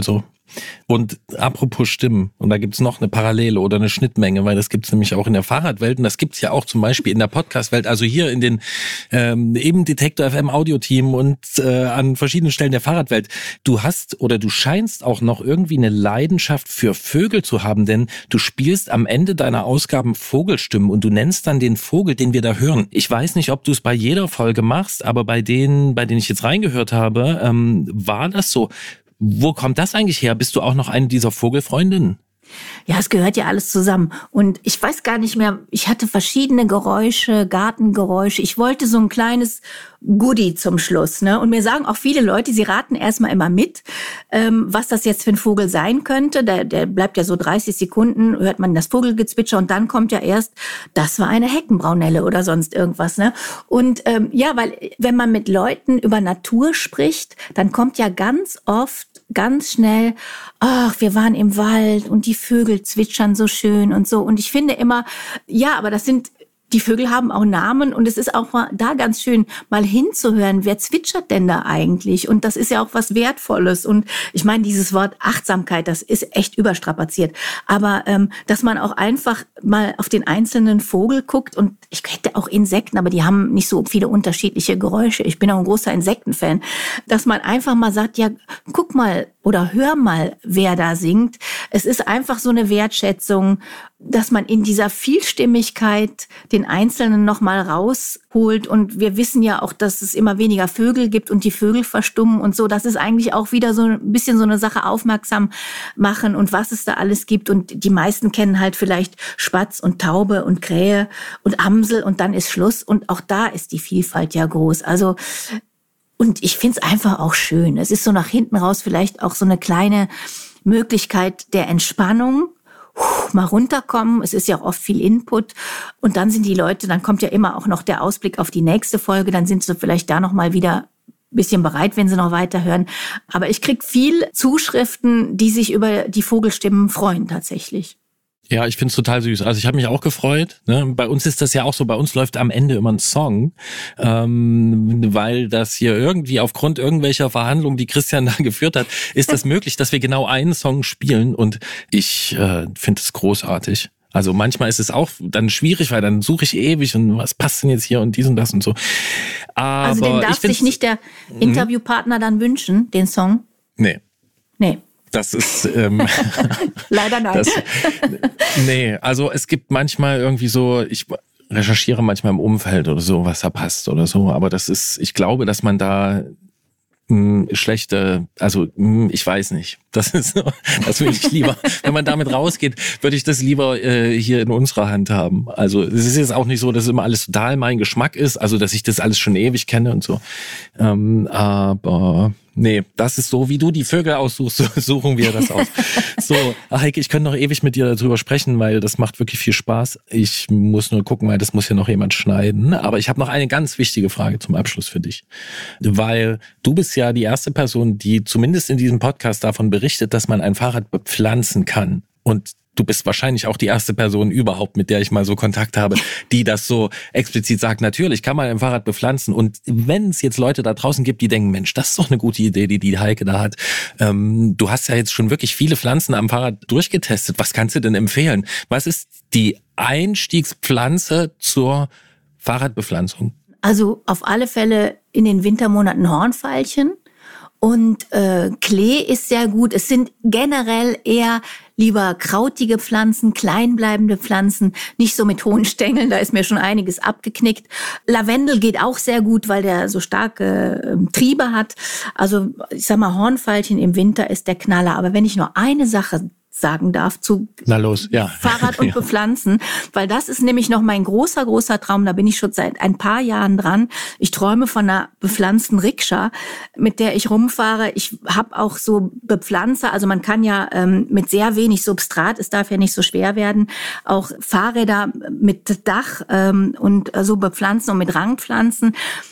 Und apropos Stimmen, und da gibt's noch eine Parallele oder eine Schnittmenge, weil das gibt's nämlich auch in der Fahrradwelt und das gibt's ja auch zum Beispiel in der Podcastwelt, also hier in den ähm, eben Detektor F M Audioteam und äh, an verschiedenen Stellen der Fahrradwelt. Du hast oder du scheinst auch noch irgendwie eine Leidenschaft für Vögel zu haben, denn du spielst am Ende deiner Ausgaben Vogelstimmen und du nennst dann den Vogel, den wir da hören. Ich weiß nicht, ob du es bei jeder Folge machst, aber bei denen, bei denen ich jetzt reingehört habe, ähm, war das so. Wo kommt das eigentlich her? Bist du auch noch eine dieser Vogelfreundinnen? Ja, es gehört ja alles zusammen. Und ich weiß gar nicht mehr, ich hatte verschiedene Geräusche, Gartengeräusche. Ich wollte so ein kleines Goodie zum Schluss, ne? Und mir sagen auch viele Leute, sie raten erstmal immer mit, ähm, was das jetzt für ein Vogel sein könnte. Der, der bleibt ja so dreißig Sekunden, hört man das Vogelgezwitscher und dann kommt ja erst, das war eine Heckenbraunelle oder sonst irgendwas, ne? Und ähm, ja, weil wenn man mit Leuten über Natur spricht, dann kommt ja ganz oft ganz schnell, ach, wir waren im Wald und die Vögel zwitschern so schön und so. Und ich finde immer, ja, aber das sind, die Vögel haben auch Namen und es ist auch mal da ganz schön, mal hinzuhören, wer zwitschert denn da eigentlich? Und das ist ja auch was Wertvolles. Und ich meine, dieses Wort Achtsamkeit, das ist echt überstrapaziert. Aber ähm, dass man auch einfach mal auf den einzelnen Vogel guckt und ich hätte auch Insekten, aber die haben nicht so viele unterschiedliche Geräusche. Ich bin auch ein großer Insektenfan. Dass man einfach mal sagt, ja, guck mal oder hör mal, wer da singt. Es ist einfach so eine Wertschätzung, dass man in dieser Vielstimmigkeit den Einzelnen nochmal rausholt. Und wir wissen ja auch, dass es immer weniger Vögel gibt und die Vögel verstummen und so. Das ist eigentlich auch wieder so ein bisschen so eine Sache aufmerksam machen und was es da alles gibt. Und die meisten kennen halt vielleicht Spatz und Taube und Krähe und Amsel und dann ist Schluss. Und auch da ist die Vielfalt ja groß. Also, und ich finde es einfach auch schön. Es ist so nach hinten raus vielleicht auch so eine kleine Möglichkeit der Entspannung. Mal runterkommen, es ist ja auch oft viel Input und dann sind die Leute, dann kommt ja immer auch noch der Ausblick auf die nächste Folge, dann sind sie vielleicht da nochmal wieder ein bisschen bereit, wenn sie noch weiterhören. Aber ich krieg viel Zuschriften, die sich über die Vogelstimmen freuen tatsächlich. Ja, ich find's total süß. Also ich habe mich auch gefreut. Ne? Bei uns ist das ja auch so, bei uns läuft am Ende immer ein Song, ähm, weil das hier irgendwie aufgrund irgendwelcher Verhandlungen, die Christian da geführt hat, ist das möglich, dass wir genau einen Song spielen und ich äh, finde es großartig. Also manchmal ist es auch dann schwierig, weil dann suche ich ewig und was passt denn jetzt hier und dies und das und so. Aber also den darf sich nicht der Interviewpartner dann wünschen, den Song? Nee. Nee. Das ist ähm, leider nein. Das, nee, also es gibt manchmal irgendwie so, ich recherchiere manchmal im Umfeld oder so, was da passt oder so, aber das ist, ich glaube, dass man da mh, schlechte, also mh, ich weiß nicht. Das ist, das will ich lieber, wenn man damit rausgeht, würde ich das lieber äh, hier in unserer Hand haben. Also es ist jetzt auch nicht so, dass immer alles total mein Geschmack ist, also dass ich das alles schon ewig kenne und so. Ähm, aber nee, das ist so, wie du die Vögel aussuchst, so suchen wir das aus. So, Heike, ich könnte noch ewig mit dir darüber sprechen, weil das macht wirklich viel Spaß. Ich muss nur gucken, weil das muss ja noch jemand schneiden. Aber ich habe noch eine ganz wichtige Frage zum Abschluss für dich. Weil du bist ja die erste Person, die zumindest in diesem Podcast davon berichtet, dass man ein Fahrrad bepflanzen kann. Und du bist wahrscheinlich auch die erste Person überhaupt, mit der ich mal so Kontakt habe, die das so explizit sagt, natürlich kann man ein Fahrrad bepflanzen. Und wenn es jetzt Leute da draußen gibt, die denken, Mensch, das ist doch eine gute Idee, die die Heike da hat. Ähm, du hast ja jetzt schon wirklich viele Pflanzen am Fahrrad durchgetestet. Was kannst du denn empfehlen? Was ist die Einstiegspflanze zur Fahrradbepflanzung? Also auf alle Fälle in den Wintermonaten Hornveilchen. Und äh, Klee ist sehr gut. Es sind generell eher lieber krautige Pflanzen, kleinbleibende Pflanzen, nicht so mit hohen Stängeln, da ist mir schon einiges abgeknickt. Lavendel geht auch sehr gut, weil der so starke äh, Triebe hat. Also ich sag mal, Hornveilchen im Winter ist der Knaller. Aber wenn ich nur eine Sache sagen darf zu Na los, ja. Fahrrad und ja. Bepflanzen, weil das ist nämlich noch mein großer, großer Traum, da bin ich schon seit ein paar Jahren dran. Ich träume von einer bepflanzten Rikscha, mit der ich rumfahre. Ich habe auch so Bepflanzer, also man kann ja ähm, mit sehr wenig Substrat, es darf ja nicht so schwer werden, auch Fahrräder mit Dach ähm, und so bepflanzen und mit Rangpflanzen.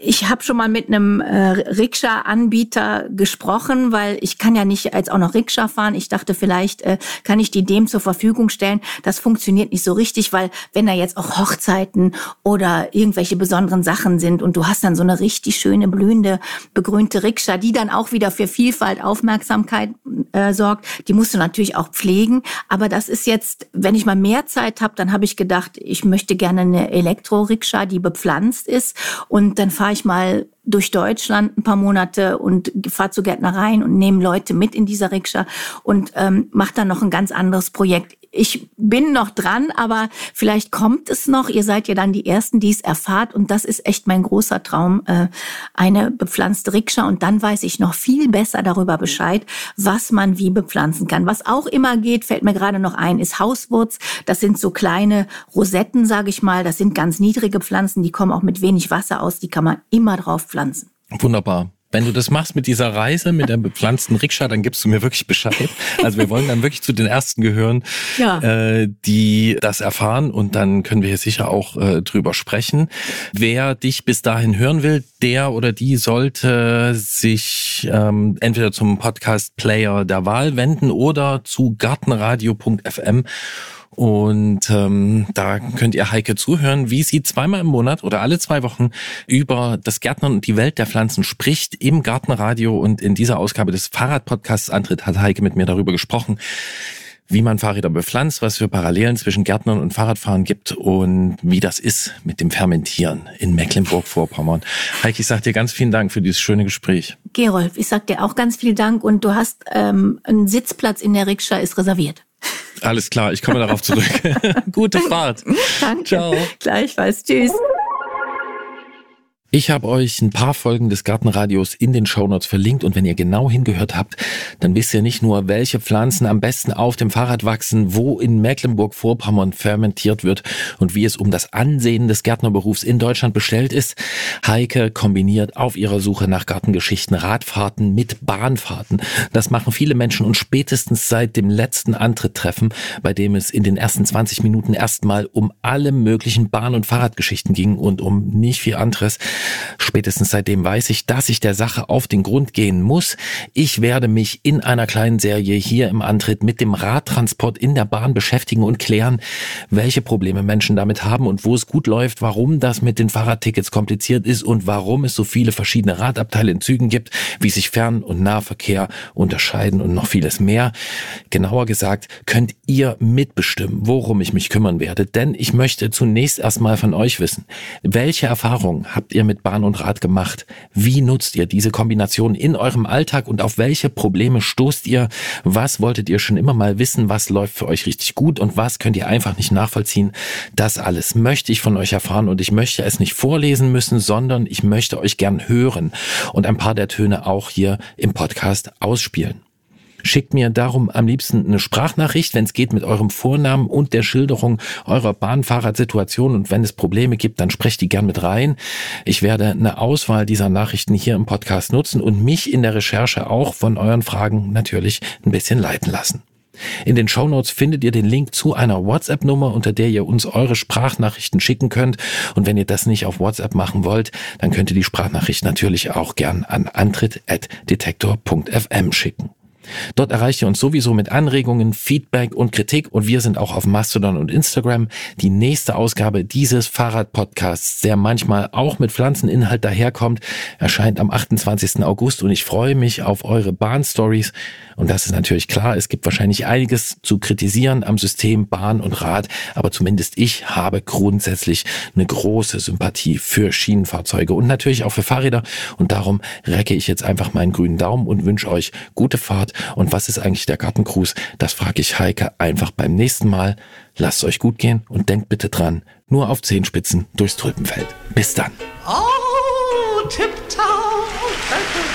ich habe schon mal mit einem äh, Rikscha-Anbieter gesprochen, weil ich kann ja nicht jetzt auch noch Rikscha fahren. Ich dachte, vielleicht äh, kann ich die dem zur Verfügung stellen. Das funktioniert nicht so richtig, weil wenn da jetzt auch Hochzeiten oder irgendwelche besonderen Sachen sind und du hast dann so eine richtig schöne, blühende, begrünte Rikscha, die dann auch wieder für Vielfalt, Aufmerksamkeit äh, sorgt, die musst du natürlich auch pflegen. Aber das ist jetzt, wenn ich mal mehr Zeit habe, dann habe ich gedacht, ich möchte gerne eine Elektro-Rikscha, die bepflanzt ist, und dann fahre ich mal durch Deutschland ein paar Monate und fahre zu Gärtnereien und nehme Leute mit in dieser Rikscha und ähm, mache dann noch ein ganz anderes Projekt. Ich bin noch dran, aber vielleicht kommt es noch. Ihr seid ja dann die Ersten, die es erfahrt. Und das ist echt mein großer Traum, äh, eine bepflanzte Rikscha. Und dann weiß ich noch viel besser darüber Bescheid, was man wie bepflanzen kann. Was auch immer geht, fällt mir gerade noch ein, ist Hauswurz. Das sind so kleine Rosetten, sage ich mal. Das sind ganz niedrige Pflanzen, die kommen auch mit wenig Wasser aus. Die kann man immer drauf pflanzen. Wunderbar. Wenn du das machst mit dieser Reise, mit der bepflanzten Rikscha, dann gibst du mir wirklich Bescheid. Also wir wollen dann wirklich zu den Ersten gehören, ja. äh, die das erfahren, und dann können wir hier sicher auch äh, drüber sprechen. Wer dich bis dahin hören will, der oder die sollte sich ähm, entweder zum Podcast-Player der Wahl wenden oder zu gartenradio punkt f m. Und ähm, da könnt ihr Heike zuhören, wie sie zweimal im Monat oder alle zwei Wochen über das Gärtnern und die Welt der Pflanzen spricht im Gartenradio. Und in dieser Ausgabe des Fahrradpodcasts Antritt hat Heike mit mir darüber gesprochen, wie man Fahrräder bepflanzt, was für Parallelen zwischen Gärtnern und Fahrradfahren gibt und wie das ist mit dem Fermentieren in Mecklenburg-Vorpommern. Heike, ich sag dir ganz vielen Dank für dieses schöne Gespräch. Gerolf, ich sag dir auch ganz vielen Dank, und du hast ähm, einen Sitzplatz in der Rikscha ist reserviert. Alles klar, ich komme darauf zurück. Gute Fahrt. Danke. Ciao. Gleichfalls. Tschüss. Ich habe euch ein paar Folgen des Gartenradios in den Shownotes verlinkt, und wenn ihr genau hingehört habt, dann wisst ihr nicht nur, welche Pflanzen am besten auf dem Fahrrad wachsen, wo in Mecklenburg-Vorpommern fermentiert wird und wie es um das Ansehen des Gärtnerberufs in Deutschland bestellt ist. Heike kombiniert auf ihrer Suche nach Gartengeschichten Radfahrten mit Bahnfahrten. Das machen viele Menschen, und spätestens seit dem letzten Antritttreffen, bei dem es in den ersten zwanzig Minuten erstmal um alle möglichen Bahn- und Fahrradgeschichten ging und um nicht viel anderes, spätestens seitdem weiß ich, dass ich der Sache auf den Grund gehen muss. Ich werde mich in einer kleinen Serie hier im Antritt mit dem Radtransport in der Bahn beschäftigen und klären, welche Probleme Menschen damit haben und wo es gut läuft, warum das mit den Fahrradtickets kompliziert ist und warum es so viele verschiedene Radabteile in Zügen gibt, wie sich Fern- und Nahverkehr unterscheiden und noch vieles mehr. Genauer gesagt, könnt ihr mitbestimmen, worum ich mich kümmern werde, denn ich möchte zunächst erstmal von euch wissen, welche Erfahrungen habt ihr mit mit Bahn und Rad gemacht? Wie nutzt ihr diese Kombination in eurem Alltag und auf welche Probleme stoßt ihr? Was wolltet ihr schon immer mal wissen? Was läuft für euch richtig gut und was könnt ihr einfach nicht nachvollziehen? Das alles möchte ich von euch erfahren, und ich möchte es nicht vorlesen müssen, sondern ich möchte euch gern hören und ein paar der Töne auch hier im Podcast ausspielen. Schickt mir darum am liebsten eine Sprachnachricht, wenn es geht, mit eurem Vornamen und der Schilderung eurer Bahnfahrradsituation, und wenn es Probleme gibt, dann sprecht die gern mit rein. Ich werde eine Auswahl dieser Nachrichten hier im Podcast nutzen und mich in der Recherche auch von euren Fragen natürlich ein bisschen leiten lassen. In den Shownotes findet ihr den Link zu einer WhatsApp-Nummer, unter der ihr uns eure Sprachnachrichten schicken könnt. Und wenn ihr das nicht auf WhatsApp machen wollt, dann könnt ihr die Sprachnachricht natürlich auch gern an antritt at detektor punkt f m schicken. Dort erreicht ihr uns sowieso mit Anregungen, Feedback und Kritik, und wir sind auch auf Mastodon und Instagram. Die nächste Ausgabe dieses Fahrrad-Podcasts, der manchmal auch mit Pflanzeninhalt daherkommt, erscheint am achtundzwanzigsten August, und ich freue mich auf eure Bahn-Stories. Und das ist natürlich klar, es gibt wahrscheinlich einiges zu kritisieren am System Bahn und Rad, aber zumindest ich habe grundsätzlich eine große Sympathie für Schienenfahrzeuge und natürlich auch für Fahrräder, und darum recke ich jetzt einfach meinen grünen Daumen und wünsche euch gute Fahrt. Und was ist eigentlich der Gartencruise? Das frage ich Heike einfach beim nächsten Mal. Lasst es euch gut gehen und denkt bitte dran, nur auf Zehenspitzen durchs Tulpenfeld. Bis dann. Oh, tipptopp.